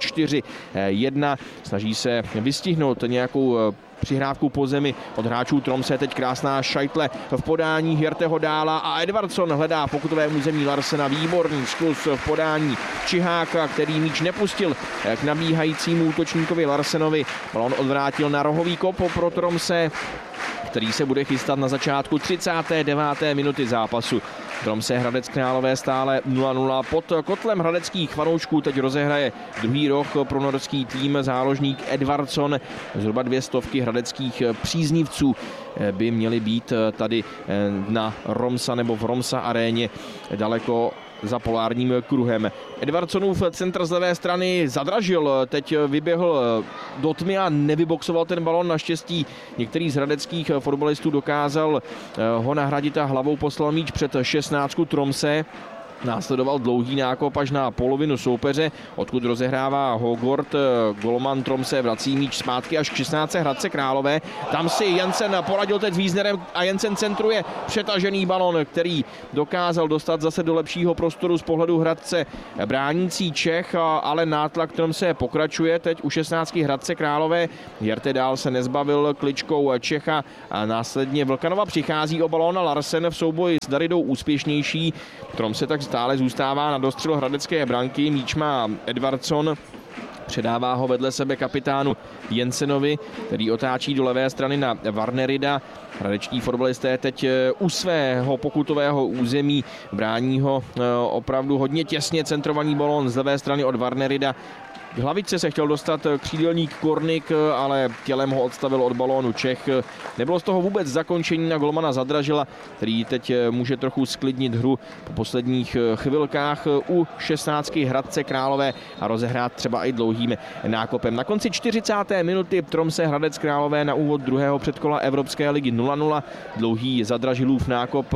5-4-1. Snaží se vystihnout nějakou přihrávku po zemi od hráčů Tromsø. Teď krásná šajtle v podání Hjerteho Dála a Edvardsson hledá v pokutovém území Larsena. Výborný skluz v podání Čiháka, který míč nepustil k nabíhajícímu útočníkovi Larsenovi. Balón odvrátil na rohový kop pro Tromsø, který se bude chystat na začátku 39. minuty zápasu. Tromsø Hradec Králové stále 0-0. Pod kotlem hradeckých fanoušků teď rozehraje druhý roh pro norský tým záložník Edvardsson. Zhruba 200 hradeckých příznivců by měly být tady na Romsa nebo v Romsa aréně daleko za polárním kruhem. Edvardssonův centr z levé strany Zadražil, teď vyběhl do tmy a nevyboxoval ten balon. Naštěstí některý z hradeckých fotbalistů dokázal ho nahradit a hlavou poslal míč před 16 Tromsø. Následoval dlouhý nákop až na polovinu soupeře, odkud rozehrává Hogord. Golman Tromsø vrací míč zpátky až k 16 Hradce Králové. Tam si Jensen poradil teď s Wiesnerem a Jensen centruje přetažený balon, který dokázal dostat zase do lepšího prostoru z pohledu Hradce bránící Čech, ale nátlak Tromsø pokračuje teď u 16 Hradce Králové. Hjerte Dál se nezbavil kličkou Čecha a následně Vlkanova přichází o balón a Larsen v souboji s Daridou úspěšnější. Tromsø tak stále zůstává na dostřel hradecké branky. Míč má Edvardsson, předává ho vedle sebe kapitánu Jensenovi, který otáčí do levé strany na Varnerida. Hradečtí fotbalisté teď u svého pokutového území brání ho opravdu hodně těsně. Centrovaný balón z levé strany od Varnerida. K hlavičce se chtěl dostat křídelník Kornik, ale tělem ho odstavil od balónu Čech. Nebylo z toho vůbec zakončení na golmana Zadražila, který teď může trochu sklidnit hru po posledních chvilkách u 16 Hradce Králové a rozehrát třeba i dlouhým nákopem. Na konci 40. minuty Tromsø Hradec Králové na úvod druhého předkola Evropské ligy 0-0. Dlouhý Zadražilův nákop,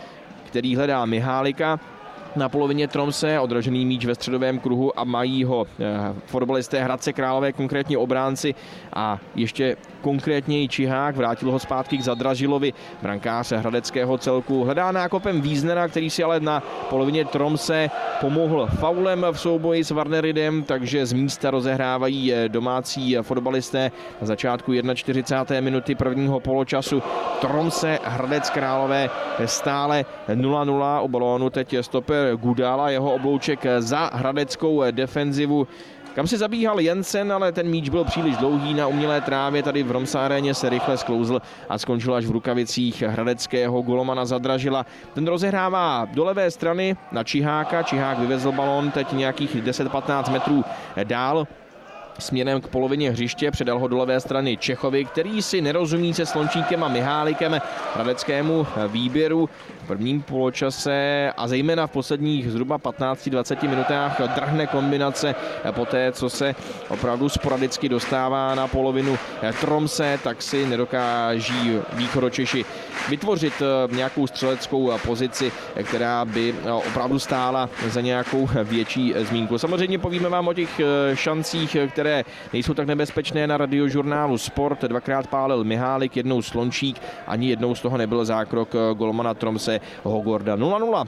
který hledá Mihálika. Na polovině Tromsø odražený míč ve středovém kruhu a mají ho fotbalisté Hradce Králové, konkrétně obránci a ještě konkrétněji Čihák, vrátil ho zpátky k Zadražilovi, brankář hradeckého celku. Hledá nákopem Wiesnera, který si ale na polovině Tromsø pomohl faulem v souboji s Varneridem, takže z místa rozehrávají domácí fotbalisté na začátku 41. minuty prvního poločasu. Tromsø Hradec Králové stále 0-0, o balónu teď stoper Gudal a jeho oblouček za hradeckou defenzivu. Kam si zabíhal Jensen, ale ten míč byl příliš dlouhý na umělé trávě. Tady v Romsa aréně se rychle sklouzl a skončil až v rukavicích hradeckého golmana Zadražila. Ten rozehrává do levé strany na Čiháka. Čihák vyvezl balón teď nějakých 10-15 metrů dál směrem k polovině hřiště, předal ho do levé strany Čechovi, který si nerozumí se Slončíkem a Mihálikem hradeckému výběru v prvním poločase a zejména v posledních zhruba 15-20 minutách drhne kombinace. Poté, co se opravdu sporadicky dostává na polovinu Tromsø, tak si nedokáží Východočeši vytvořit nějakou střeleckou pozici, která by opravdu stála za nějakou větší zmínku. Samozřejmě povíme vám o těch šancích, které nejsou tak nebezpečné na radiožurnálu Sport. Dvakrát pálil Mihálik, jednou Slončík, ani jednou z toho nebyl zákrok golmana Tromsø Hogorda. 0-0,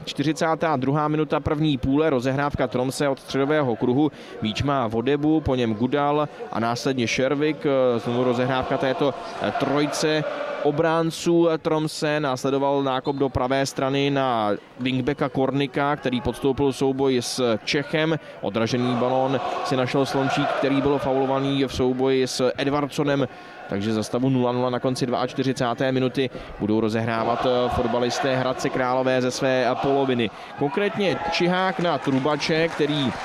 42. minuta první půle, rozehrávka Tromsø od středového kruhu. Míč má Vodebu, po něm Gudal a následně Šervik. Znovu rozehrávka této trojce obránců Tromsø. Následoval nákop do pravé strany na wingbacka Kornika, který podstoupil souboj s Čechem. Odražený balón si našel Slončík, který byl faulovaný v souboji s Edvardssonem. Takže za stavu 0-0 na konci 42. minuty budou rozehrávat fotbalisté Hradce Králové ze své poloviny. Konkrétně Čihák na Trubače, který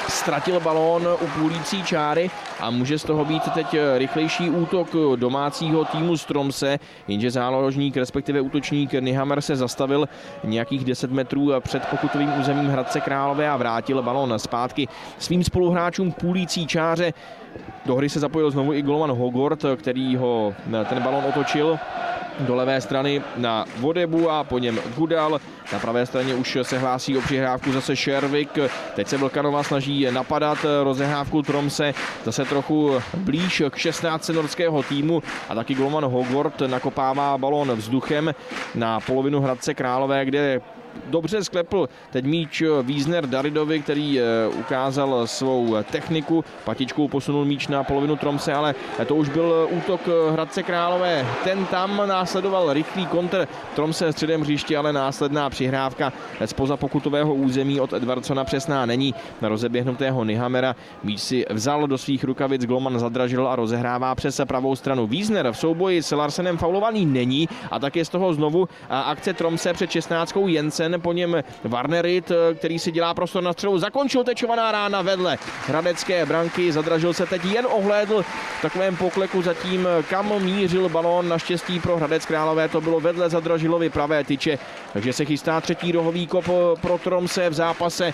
ztratil balón u půlící čáry a může z toho být teď rychlejší útok domácího týmu z Tromsø, jenže záložník, respektive útočník Nyhammer se zastavil nějakých 10 metrů před pokutovým územím Hradce Králové a vrátil balón zpátky svým spoluhráčům půlící čáře. Do hry se zapojil znovu i golman Hogort, který ho ten balón otočil do levé strany na Vodebu a po něm Gudal. Na pravé straně už se hlásí o přihrávku zase Shervik. Teď se Vlkanova snaží napadat rozehrávku Tromsø zase trochu blíž k 16 norského týmu a taky golman Hogort nakopává balón vzduchem na polovinu Hradce Králové, kde dobře sklepl teď míč Wiesner Daridovi, který ukázal svou techniku. Patičkou posunul míč na polovinu Tromsø, ale to už byl útok Hradce Králové. Ten tam následoval rychlý kontr Tromsø středem hřiště, ale následná přihrávka zpoza pokutového území od Edvardsona přesná není. Na rozeběhnutého Nyhammera míč si vzal do svých rukavic, golman zadražil a rozehrává přes pravou stranu. Wiesner v souboji s Larsenem faulovaný není a tak je z toho znovu akce Tromsø před 16. Jensen, po něm Varnerit, který si dělá prostor na střelu, zakončil tečovaná rána vedle hradecké branky, zadražil se teď, jen ohlédl v takovém pokleku zatím, kam mířil balón, naštěstí pro Hradec Králové to bylo vedle Zadražilovy pravé tyče, takže se chystá třetí rohový kop pro Tromsø v zápase.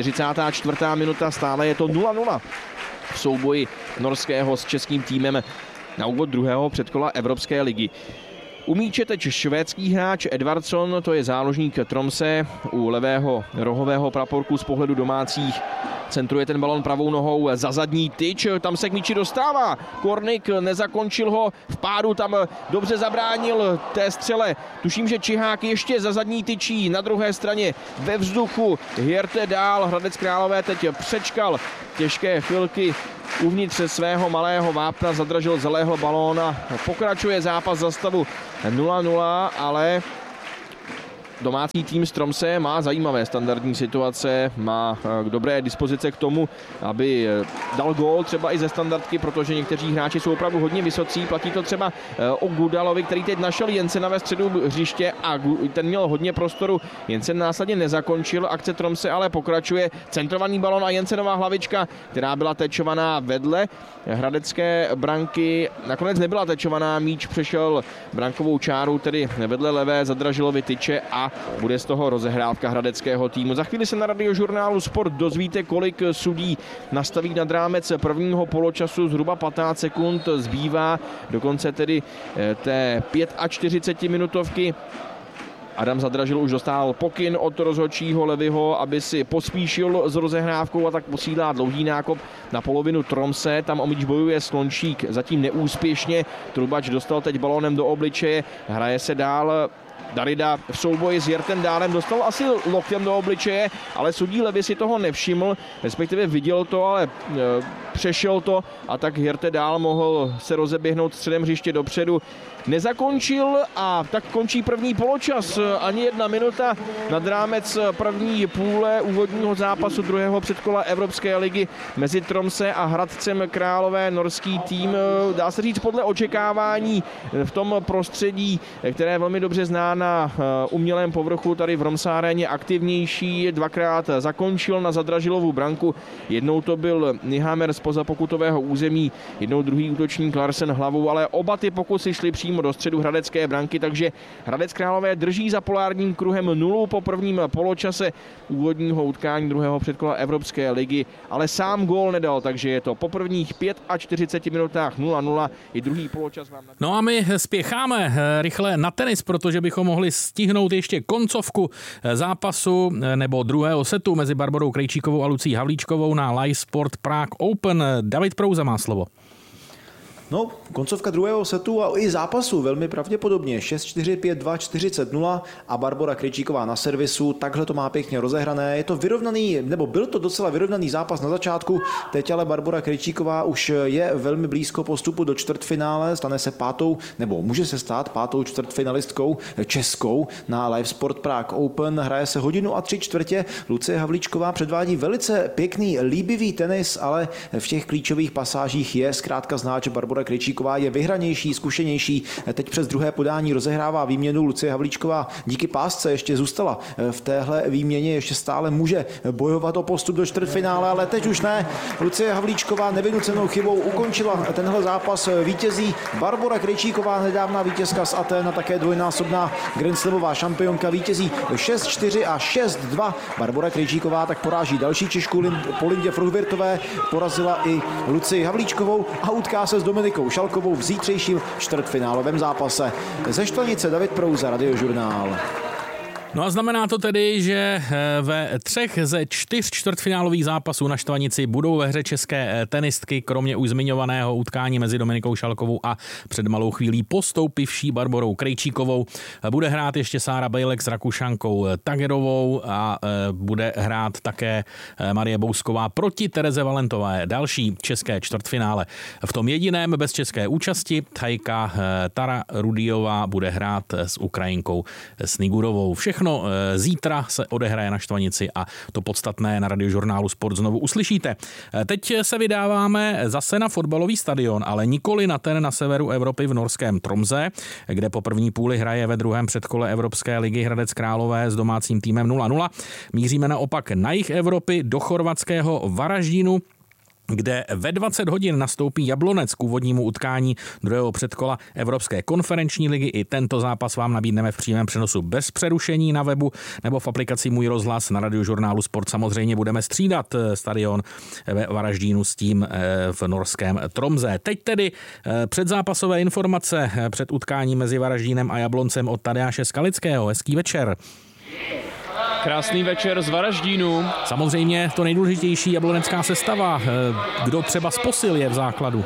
44. minuta, stále je to 0-0 v souboji norského s českým týmem na úvod druhého předkola Evropské ligy. U míče teď švédský hráč Edvardsson, to je záložník Tromsø, u levého rohového praporku z pohledu domácích. Centruje ten balon pravou nohou za zadní tyč, tam se k míči dostává. Kornik nezakončil ho v pádu, tam dobře zabránil té střele. Tuším, že Čihák ještě za zadní tyčí, na druhé straně ve vzduchu. Hjerte dál, Hradec Králové teď přečkal těžké chvilky uvnitř svého malého vápna, zadražil zeleho balóna. Pokračuje zápas za stavu 0-0, ale domácí tým z Tromsø má zajímavé standardní situace, má dobré dispozice k tomu, aby dal gól třeba i ze standardky, protože někteří hráči jsou opravdu hodně vysocí. Platí to třeba o Gudalovi, který teď našel Jensena ve středu hřiště a ten měl hodně prostoru. Jensen následně nezakončil akce Tromsø, ale pokračuje centrovaný balon a Jensenová hlavička, která byla tečovaná vedle hradecké branky. Nakonec nebyla tečovaná, míč přešel brankovou čáru, tedy vedle levé Zadražilovy tyče a bude z toho rozehrávka hradeckého týmu. Za chvíli se na Radiožurnálu Sport dozvíte, kolik sudí nastaví nad rámec prvního poločasu. Zhruba 15 sekund zbývá do konce tedy té 45 minutovky. Adam Zadražil už dostal pokyn od rozhodčího Levyho, aby si pospíšil s rozehrávkou a tak posílá dlouhý nákop na polovinu Tromsø. Tam o míč bojuje Slončík, zatím neúspěšně. Trubač dostal teď balónem do obličeje, hraje se dál. Darida v souboji s Jertem Dálem dostal asi loktem do obličeje, ale sudí Levy si toho nevšiml, respektive viděl to, ale přešel to a tak Jerte Dál mohl se rozeběhnout středem hřiště dopředu. Nezakončil a tak končí první poločas. Ani 1 minuta nad rámec první půle úvodního zápasu druhého předkola Evropské ligy mezi Tromsø a Hradcem Králové. Norský tým, dá se říct podle očekávání, v tom prostředí, které velmi dobře zná na umělém povrchu, tady v Romsáréně aktivnější. Dvakrát zakončil na Zadražilovu branku. Jednou to byl Nyhammer zpoza pokutového území, jednou druhý útočník Larsen hlavou, ale oba ty pokusy šly přímo do středu hradecké branky, takže Hradec Králové drží za polárním kruhem 0 po prvním poločase úvodního utkání druhého předkola Evropské ligy, ale sám gól nedal, takže je to po prvních 45 minutách 0-0 i druhý poločas vám. No a my spěcháme rychle na tenis, protože bychom mohli stihnout ještě koncovku zápasu nebo druhého setu mezi Barborou Krejčíkovou a Lucí Havlíčkovou na Live Sport Prague Open. David Prouza má slovo. No, koncovka druhého setu a i zápasu velmi pravděpodobně 6-4, 5-2, 40-0 a Barbora Krejčíková na servisu, takhle to má pěkně rozehrané. Je to vyrovnaný, nebo byl to docela vyrovnaný zápas na začátku, teď ale Barbora Krejčíková už je velmi blízko postupu do čtvrtfinále, stane se pátou, nebo může se stát pátou čtvrtfinalistkou českou na Live Sport Prague Open. Hraje se 1:03. Lucie Havlíčková předvádí velice pěkný, líbivý tenis, ale v těch klíčových pasážích je zkrátka znát, že Barbora Barbora Krejčíková je vyhranější, zkušenější. Teď přes druhé podání rozehrává výměnu. Lucie Havlíčková díky pásce ještě zůstala v téhle výměně, ještě stále může bojovat o postup do čtvrtfinále, ale teď už ne. Lucie Havlíčková nevynucenou chybou ukončila tenhle zápas. Vítězí Barbora Krejčíková, nedávná vítězka z Aten a také dvojnásobná grandslamová šampionka, vítězí 6-4 a 6-2. Barbora Krejčíková tak poráží další Češku po Lindě Fruhvirtové, porazila i Lucii Havlíčkovou a utká se s Dominikou Šalkovou v zítřejším čtvrtfinálovém zápase. Ze Štvanice David Prouza, Radiožurnál. No a znamená to tedy, že ve 3 ze 4 čtvrtfinálových zápasů na Štvanici budou ve hře české tenistky, kromě už zmiňovaného utkání mezi Dominikou Šalkovou a před malou chvílí postoupivší Barborou Krejčíkovou. Bude hrát ještě Sára Bejlek s Rakušankou Tagerovou a bude hrát také Marie Bousková proti Tereze Valentové. Další české čtvrtfinále. V tom jediném bez české účasti Thajka Tara Rudijová bude hrát s Ukrajinkou Snigurovou. Všechno zítra se odehraje na Štvanici a to podstatné na Radiožurnálu Sport znovu uslyšíte. Teď se vydáváme zase na fotbalový stadion, ale nikoli na ten na severu Evropy v norském Tromse, kde po první půli hraje ve druhém předkole Evropské ligy Hradec Králové s domácím týmem 0-0. Míříme naopak na jih Evropy do chorvatského Varaždínu, kde ve 20 hodin nastoupí Jablonec k úvodnímu utkání druhého předkola Evropské konferenční ligy. I tento zápas vám nabídneme v přímém přenosu bez přerušení na webu nebo v aplikaci Můj rozhlas. Na Radiožurnálu Sport samozřejmě budeme střídat stadion ve Varaždínu s tím v norském Tromse. Teď tedy předzápasové informace před utkáním mezi Varaždínem a Jabloncem od Tadeáše Skalického. Hezký večer. Krásný večer z Varaždínu. Samozřejmě to nejdůležitější jablonecká sestava. Kdo třeba z posil je v základu?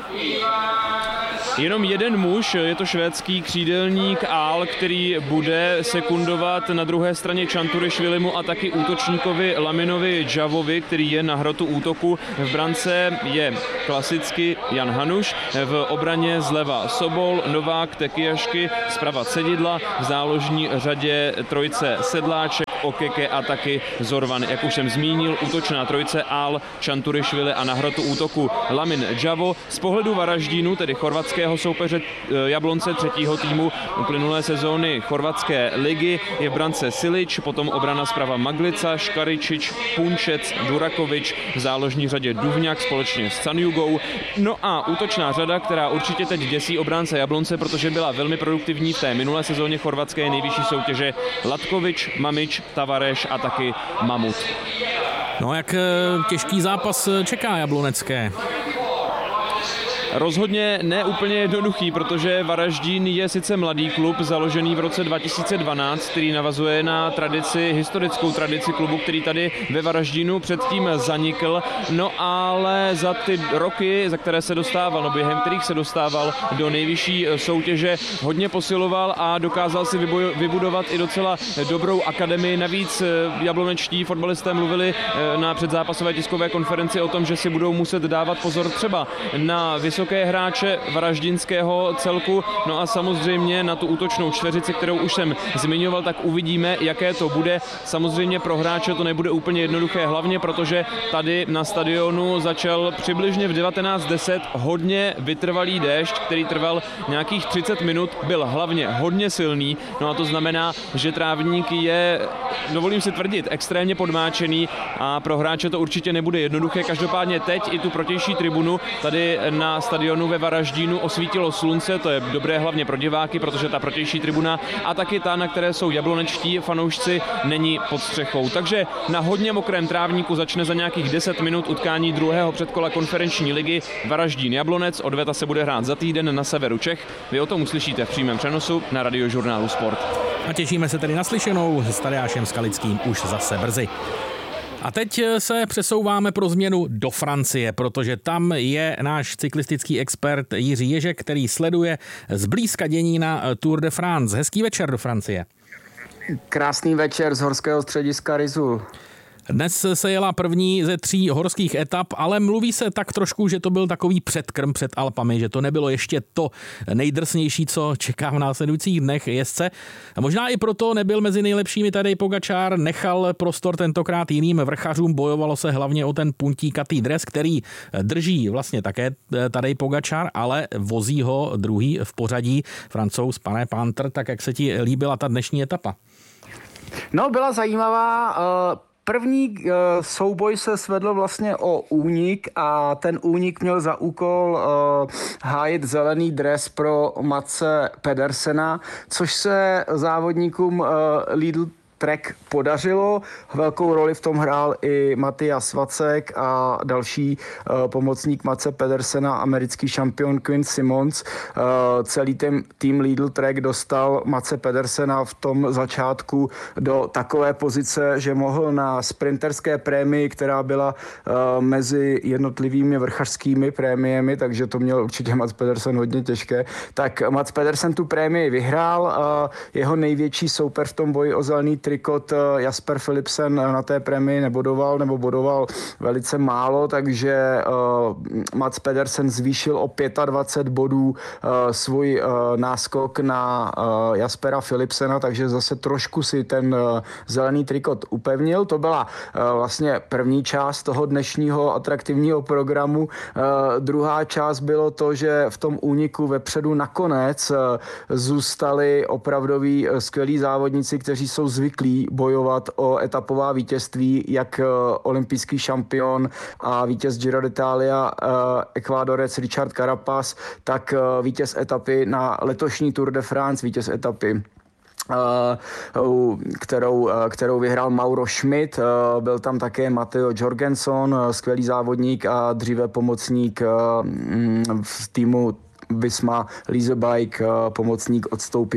Jenom jeden muž, je to švédský křídelník Aal, který bude sekundovat na druhé straně Čanturišvilimu a taky útočníkovi Laminovi Javovi, který je na hrotu útoku. V brance je klasicky Jan Hanuš, v obraně zleva Sobol, Novák, Tekijašky, zprava Cedidla, v záložní řadě trojice Sedláček, Okeke a taky Zorvan. Jak už jsem zmínil, útočná trojice Aal, Čanturišvili a na hrotu útoku Lamin Javo. Z pohledu Varaždínu, tedy chorvatského soupeře Jablonce, třetího týmu uplynulé sezóny chorvatské ligy, je v brance Silič, potom obrana zprava Maglica, Škaričič, Punčec, Durakovič, v záložní řadě Duvňák společně s Canjugou. No a útočná řada, která určitě teď děsí obránce Jablonce, protože byla velmi produktivní v té minulé sezóně chorvatské nejvyšší soutěže, Latkovič, Mamič, Tavareš a taky Mamut. No jak těžký zápas čeká jablonecké? Rozhodně ne úplně jednoduchý, protože Varaždín je sice mladý klub, založený v roce 2012, který navazuje na historickou tradici klubu, který tady ve Varaždínu předtím zanikl. No ale za ty roky, za které se dostával, během kterých se dostával do nejvyšší soutěže, hodně posiloval a dokázal si vybudovat i docela dobrou akademii. Navíc jablonečtí fotbalisté mluvili na předzápasové tiskové konferenci o tom, že si budou muset dávat pozor třeba na vysoké hráče varaždinského celku, no a samozřejmě na tu útočnou čtveřici, kterou už jsem zmiňoval, tak uvidíme, jaké to bude. Samozřejmě pro hráče to nebude úplně jednoduché, hlavně protože tady na stadionu začal přibližně v 19:10 hodně vytrvalý déšť, který trval nějakých 30 minut, byl hlavně hodně silný, no a to znamená, že trávník je, dovolím si tvrdit, extrémně podmáčený a pro hráče to určitě nebude jednoduché. Každopádně teď i tu protější tribunu tady na stadionu ve Varaždínu osvítilo slunce, to je dobré hlavně pro diváky, protože ta protější tribuna a taky ta, na které jsou jablonečtí fanoušci, není pod střechou. Takže na hodně mokrém trávníku začne za nějakých 10 minut utkání druhého předkola konferenční ligy Varaždín Jablonec. Odveta se bude hrát za týden na severu Čech. Vy o tom uslyšíte v přímém přenosu na Radiožurnálu Sport. A těšíme se tedy na slyšenou s Tadeášem Skalickým už zase brzy. A teď se přesouváme pro změnu do Francie, protože tam je náš cyklistický expert Jiří Ježek, který sleduje zblízka dění na Tour de France. Hezký večer do Francie. Krásný večer z horského střediska Rizul. Dnes se jela první ze 3 horských etap, ale mluví se tak trošku, že to byl takový předkrm před Alpami, že to nebylo ještě to nejdrsnější, co čeká v následujících dnech jezdce. A možná i proto nebyl mezi nejlepšími Tadej Pogačar, nechal prostor tentokrát jiným vrchařům, bojovalo se hlavně o ten puntíkatý dres, který drží vlastně také Tadej Pogačar, ale vozí ho druhý v pořadí Francouz Pane Pantr. Tak jak se ti líbila ta dnešní etapa? No, byla zajímavá. První souboj se svedl vlastně o únik a ten únik měl za úkol hájit zelený dres pro Matse Pedersena, což se závodníkům Lidl Trek podařilo. Velkou roli v tom hrál i Matthias Vacek a další pomocník Matse Pedersena, americký šampion Quinn Simmons. Celý tým Lidl Trek dostal Matse Pedersena v tom začátku do takové pozice, že mohl na sprinterské prémii, která byla mezi jednotlivými vrchařskými prémiemi, takže to měl určitě Mats Pedersen hodně těžké, tak Mats Pedersen tu prémii vyhrál. Jeho největší soupeř v tom boji o zelený trikot Jasper Philipsen na té prémii bodoval velice málo, takže Mats Pedersen zvýšil o 25 bodů svůj náskok na Jaspera Philipsena, takže zase trošku si ten zelený trikot upevnil. To byla vlastně první část toho dnešního atraktivního programu. Druhá část bylo to, že v tom úniku vepředu nakonec zůstali opravdoví skvělí závodníci, kteří jsou zvyklí bojovat o etapová vítězství, jak olympijský šampion a vítěz Giro d'Italia Ekvádorec Richard Carapaz, tak vítěz etapy na letošní Tour de France, vítěz etapy kterou vyhrál Mauro Schmidt. Byl tam také Matteo Jorgenson, skvělý závodník a dříve pomocník v týmu Visma Leasebike, pomocník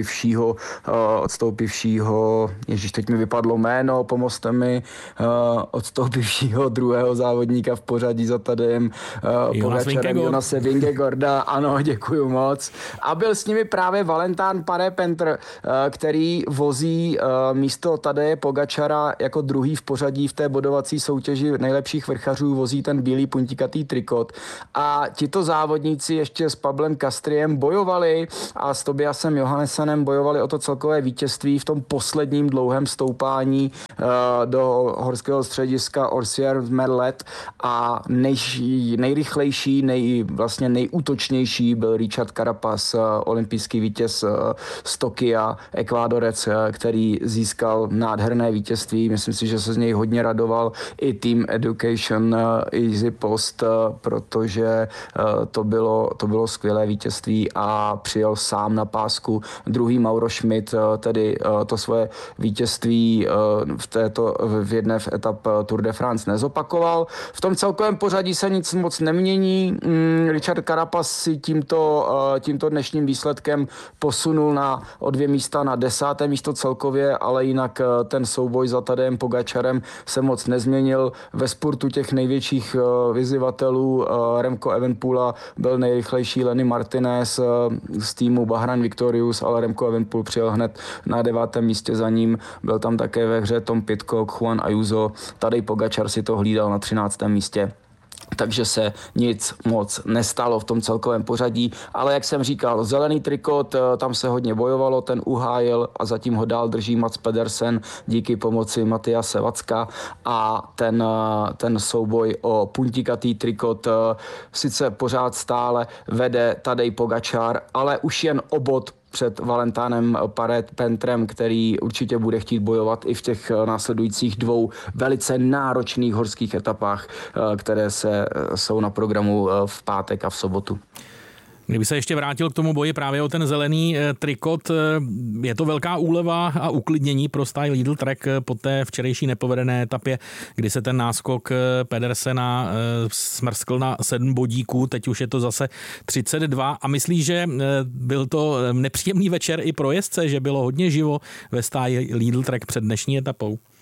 odstoupivšího, ježiš, teď mi vypadlo jméno, pomozte mi, odstoupivšího druhého závodníka v pořadí za Tadejem Pogačarem, Jonase Vingegaarda, ano, děkuju moc. A byl s nimi právě Valentin Paré-Pentr, který vozí místo Tadeje Pogačara jako druhý v pořadí v té bodovací soutěži nejlepších vrchařů, vozí ten bílý puntíkatý trikot. A tito závodníci ještě s Pablem Castriem bojovali a s Tobiasem Johannessenem bojovali o to celkové vítězství v tom posledním dlouhém stoupání do horského střediska Orsières-Merlet a nejrychlejší, vlastně nejútočnější byl Richard Carapaz, olympijský vítěz z Tokia, Ekvádorec, který získal nádherné vítězství. Myslím si, že se z něj hodně radoval i Team Education Easy Post, protože to bylo skvělé vítězství a přijel sám na pásku. Druhý Mauro Schmidt tedy to svoje vítězství v jedné v etap Tour de France nezopakoval. V tom celkovém pořadí se nic moc nemění. Richard Carapaz si tímto dnešním výsledkem posunul o 2 místa na 10. místo celkově, ale jinak ten souboj za Tadejem Pogačarem se moc nezměnil. Ve spurtu těch největších vyzývatelů Remco Evenepoela byl nejrychlejší Lenny Martinez z týmu Bahrain Victorious, ale Remco Evenepoel přijel hned na 9. místě za ním. Byl tam také ve hře Tom Pidcock, Juan Ayuso, Tadej Pogačar si to hlídal na 13. místě. Takže se nic moc nestalo v tom celkovém pořadí, ale jak jsem říkal, zelený trikot, tam se hodně bojovalo, ten uhájil a zatím ho dál drží Mats Pedersen díky pomoci Mattiase Vacka a ten souboj o puntíkatý trikot sice pořád stále vede Tadej Pogačar, ale už jen o bod před Valentinem Paré-Pentrem, který určitě bude chtít bojovat i v těch následujících 2 velice náročných horských etapách, které jsou na programu v pátek a v sobotu. Kdyby se ještě vrátil k tomu boji právě o ten zelený trikot, je to velká úleva a uklidnění pro stáj Lidl Trek po té včerejší nepovedené etapě, kdy se ten náskok Pedersena smrskl na 7 bodíků, teď už je to zase 32 a myslíš, že byl to nepříjemný večer i pro jezdce, že bylo hodně živo ve stáji Lidl Trek před dnešní etapou?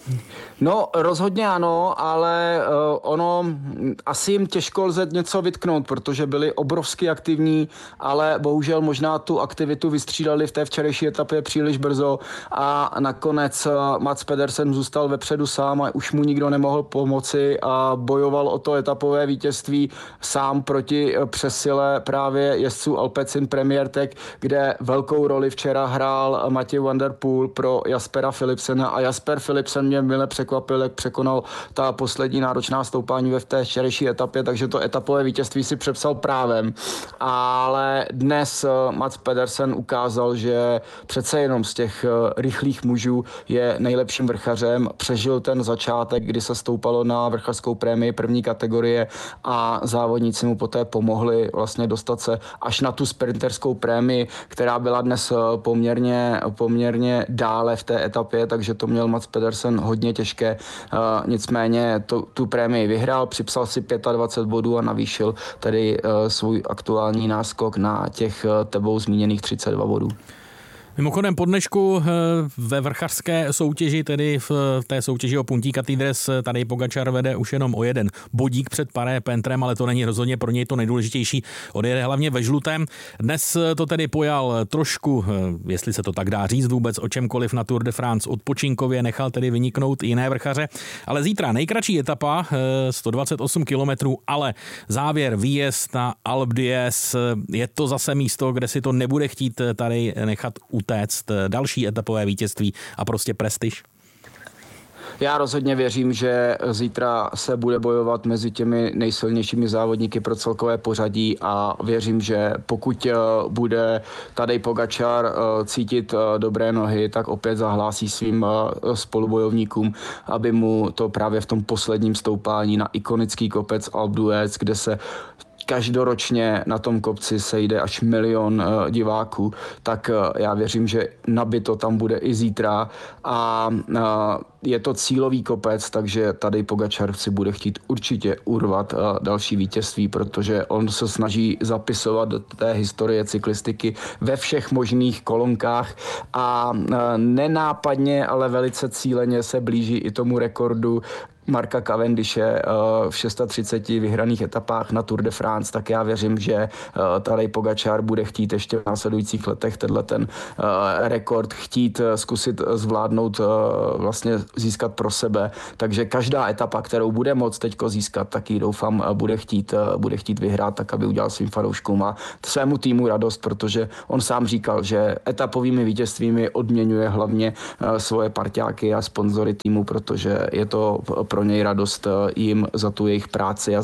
No rozhodně ano, ale ono asi jim těžko lze něco vytknout, protože byli obrovsky aktivní, ale bohužel možná tu aktivitu vystřídali v té včerejší etapě příliš brzo a nakonec Mads Pedersen zůstal vepředu sám a už mu nikdo nemohl pomoci a bojoval o to etapové vítězství sám proti přesile právě jezdců Alpecin Premier Tech, kde velkou roli včera hrál Mathieu van der Poel pro Jaspera Philipsena a Jasper Philipsen mě mile překvapil, jak překonal ta poslední náročná stoupání ve té včerejší etapě, takže to etapové vítězství si přepsal právem. Ale dnes Mads Pedersen ukázal, že přece jenom z těch rychlých mužů je nejlepším vrchařem. Přežil ten začátek, kdy se stoupalo na vrchařskou prémii první kategorie a závodníci mu poté pomohli vlastně dostat se až na tu sprinterskou prémii, která byla dnes poměrně dále v té etapě, takže to měl Mads Pedersen hodně těžké. Nicméně tu prémii vyhrál, připsal si 25 bodů a navýšil tedy svůj aktuální náskok na těch tebou zmíněných 32 bodů. Mimochodem po dnešku ve vrchařské soutěži, tedy v té soutěži o Puntíka Týdres, tady Pogačar vede už jenom o jeden bodík před Paré Pentrem, ale to není rozhodně pro něj to nejdůležitější. Odjede hlavně ve žlutém. Dnes to tedy pojal trošku, jestli se to tak dá říct vůbec o čemkoliv na Tour de France odpočinkově, nechal tedy vyniknout jiné vrchaře. Ale zítra nejkratší etapa, 128 kilometrů, ale závěr výjezd na Alpe d'Huez. Je to zase místo, kde si to nebude chtít tady nechat utéct, další etapové vítězství a prostě prestiž? Já rozhodně věřím, že zítra se bude bojovat mezi těmi nejsilnějšími závodníky pro celkové pořadí a věřím, že pokud bude Tadej Pogačar cítit dobré nohy, tak opět zahlásí svým spolubojovníkům, aby mu to právě v tom posledním stoupání na ikonický kopec Alpe d'Huez, kde se každoročně na tom kopci sejde až 1 milion diváků, tak já věřím, že nabito tam bude i zítra a je to cílový kopec, takže tady Pogačar si bude chtít určitě urvat další vítězství, protože on se snaží zapisovat do té historie cyklistiky ve všech možných kolonkách a nenápadně, ale velice cíleně se blíží i tomu rekordu Marka Cavendishe v 630 vyhraných etapách na Tour de France, tak já věřím, že Tadej Pogačar bude chtít ještě v následujících letech ten rekord chtít zkusit zvládnout, vlastně získat pro sebe. Takže každá etapa, kterou bude moct teďko získat, tak ji doufám bude chtít vyhrát, tak aby udělal svým fanouškům a svému týmu radost, protože on sám říkal, že etapovými vítězstvími odměňuje hlavně svoje parťáky a sponzory týmu, protože je to pro něj radost jim za tu jejich práci a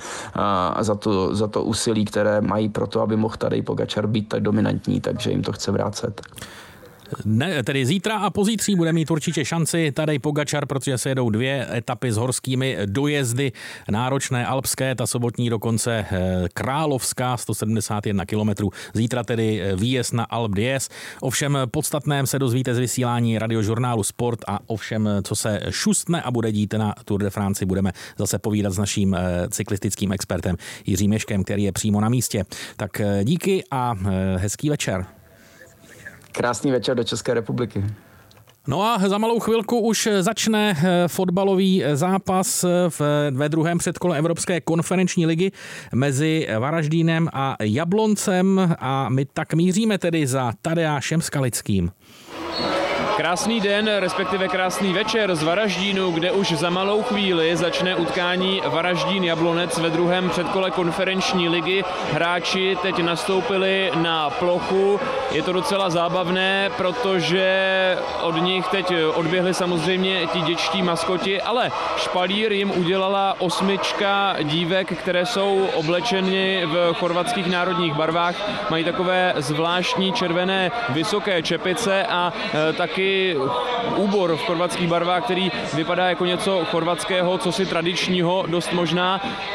za to úsilí, které mají pro to, aby mohl Tadej Pogačar být tak dominantní, takže jim to chce vrátit. Ne, tedy zítra a pozítří bude mít určitě šanci Tadej Pogačar, protože se jedou 2 etapy s horskými dojezdy, náročné alpské, ta sobotní dokonce královská, 171 kilometrů. Zítra tedy výjezd na Alpe d'Huez. O všem podstatném se dozvíte z vysílání radiožurnálu Sport a o všem, co se šustne a bude dít na Tour de France, budeme zase povídat s naším cyklistickým expertem Jiřím Ješkem, který je přímo na místě. Tak díky a hezký večer. Krásný večer do České republiky. No a za malou chvilku už začne fotbalový zápas ve druhém předkole Evropské konferenční ligy mezi Varaždínem a Jabloncem a my tak míříme tedy za Tadeášem Skalickým. Krásný den, respektive krásný večer z Varaždínu, kde už za malou chvíli začne utkání Varaždín-Jablonec ve druhém předkole konferenční ligy. Hráči teď nastoupili na plochu. Je to docela zábavné, protože od nich teď odběhli samozřejmě ti dětští maskoti, ale špalír jim udělala 8 dívek, které jsou oblečeny v chorvatských národních barvách. Mají takové zvláštní červené vysoké čepice a taky úbor v chorvatských barvách, který vypadá jako něco chorvatského, co si tradičního, dost možná.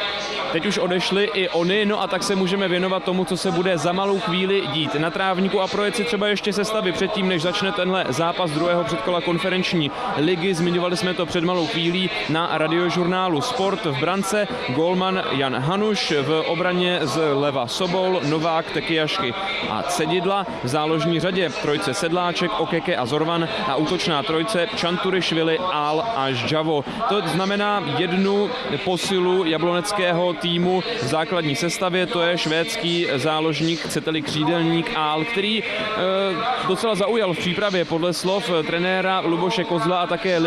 teď už odešli i oni, no a tak se můžeme věnovat tomu, co se bude za malou chvíli dít na trávníku a projet si třeba ještě sestavy předtím, než začne tenhle zápas druhého předkola konferenční ligy. Zmiňovali jsme to před malou chvílí na radiožurnálu Sport. V brance gólman Jan Hanuš, v obraně z leva Sobol, Novák, Tekijašky a Cedidla, v záložní řadě trojce Sedláček, Okeke a Zorvan a útočná trojce Čanturišvili, Ál a Žavo. To znamená jednu posilu jabloneckého týmu v základní sestavě, to je švédský záložník, chcete-li křídelník Ál, který docela zaujal v přípravě podle slov trenéra Luboše Kozla a také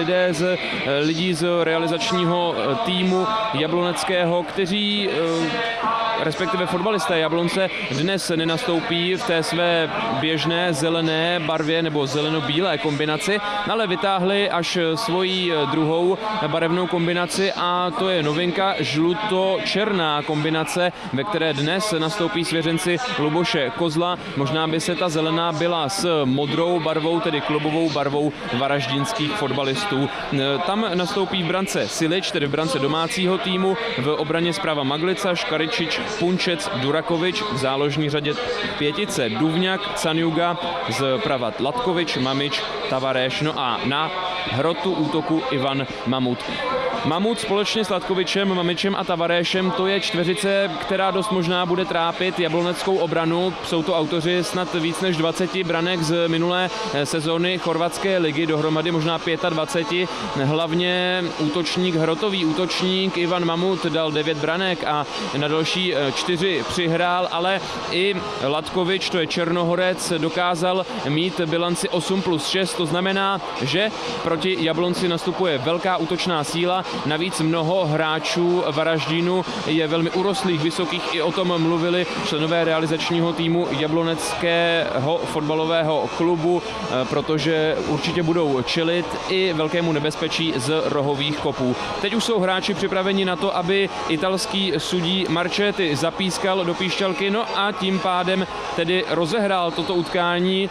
lidí z realizačního týmu jabloneckého, kteří respektive fotbalisté Jablonce dnes nenastoupí v té své běžné zelené barvě nebo zeleno-bílé kombinaci, ale vytáhli až svoji druhou barevnou kombinaci a to je novinka žluto-černá kombinace, ve které dnes nastoupí svěřenci Luboše Kozla. Možná by se ta zelená byla s modrou barvou, tedy klubovou barvou varaždinských fotbalistů. Tam nastoupí v brance Silič, tedy v brance domácího týmu, v obraně zprava Maglica, Škaričič, Punčec, Durakovič, v záložní řadě pětice Duvňak, Canjuga, zprava Latkovič, Mamič, Tavareš, no a na hrotu útoku Ivan Mamut. Mamut společně s Latkovičem, Mamičem a Tavarešem, to je čtveřice, která dost možná bude trápit jabloneckou obranu. Jsou to autoři snad víc než 20 branek z minulé sezóny chorvatské ligy, dohromady možná 25. Hlavně hrotový útočník Ivan Mamut dal 9 branek a na další 4 přihrál, ale i Latkovič, to je Černohorec, dokázal mít bilanci 8+6, to znamená, že proti Jablonci nastupuje velká útočná síla. Navíc mnoho hráčů Varaždínu je velmi urostlých, vysokých, i o tom mluvili členové realizačního týmu jabloneckého fotbalového klubu, protože určitě budou čelit i velkému nebezpečí z rohových kopů. Teď už jsou hráči připraveni na to, aby italský sudí Marchetti zapískal do píšťalky, no a tím pádem tedy rozehrál toto utkání.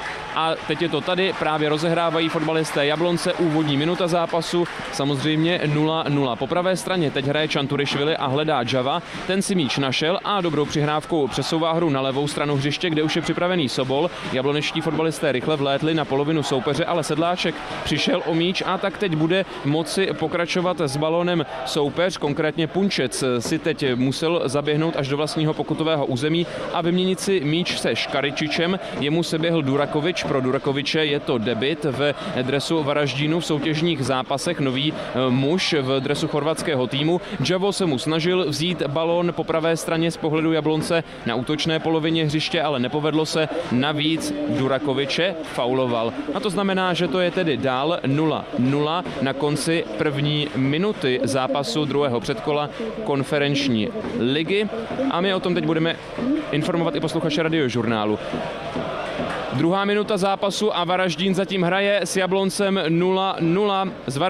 A teď je to tady, právě rozehrávají fotbalisté Jablonce, úvodní minuta zápasu, samozřejmě 0-0. Po pravé straně teď hraje Čanturišvili a hledá Java, ten si míč našel a dobrou přihrávkou přesouvá hru na levou stranu hřiště, kde už je připravený Sobol. Jablonečtí fotbalisté rychle vlétli na polovinu soupeře, ale Sedláček přišel o míč a tak teď bude moci pokračovat s balónem soupeř, konkrétně Punčec si teď musel zaběhnout až do vlastního pokutového území a vyměnit si míč se Škaričičem, jemu se běhl Durakovič. Pro Durakoviče je to debut v dresu Varaždínu v soutěžních zápasech, nový muž v dresu chorvatského týmu. Javo se mu snažil vzít balón po pravé straně z pohledu Jablonce na útočné polovině hřiště, ale nepovedlo se. Navíc Durakoviče fauloval. A to znamená, že to je tedy dál 0-0 na konci první minuty zápasu druhého předkola konferenční ligy. A my o tom teď budeme informovat i posluchače radiožurnálu. Druhá minuta zápasu a Varaždín zatím hraje s Jabloncem 0-0.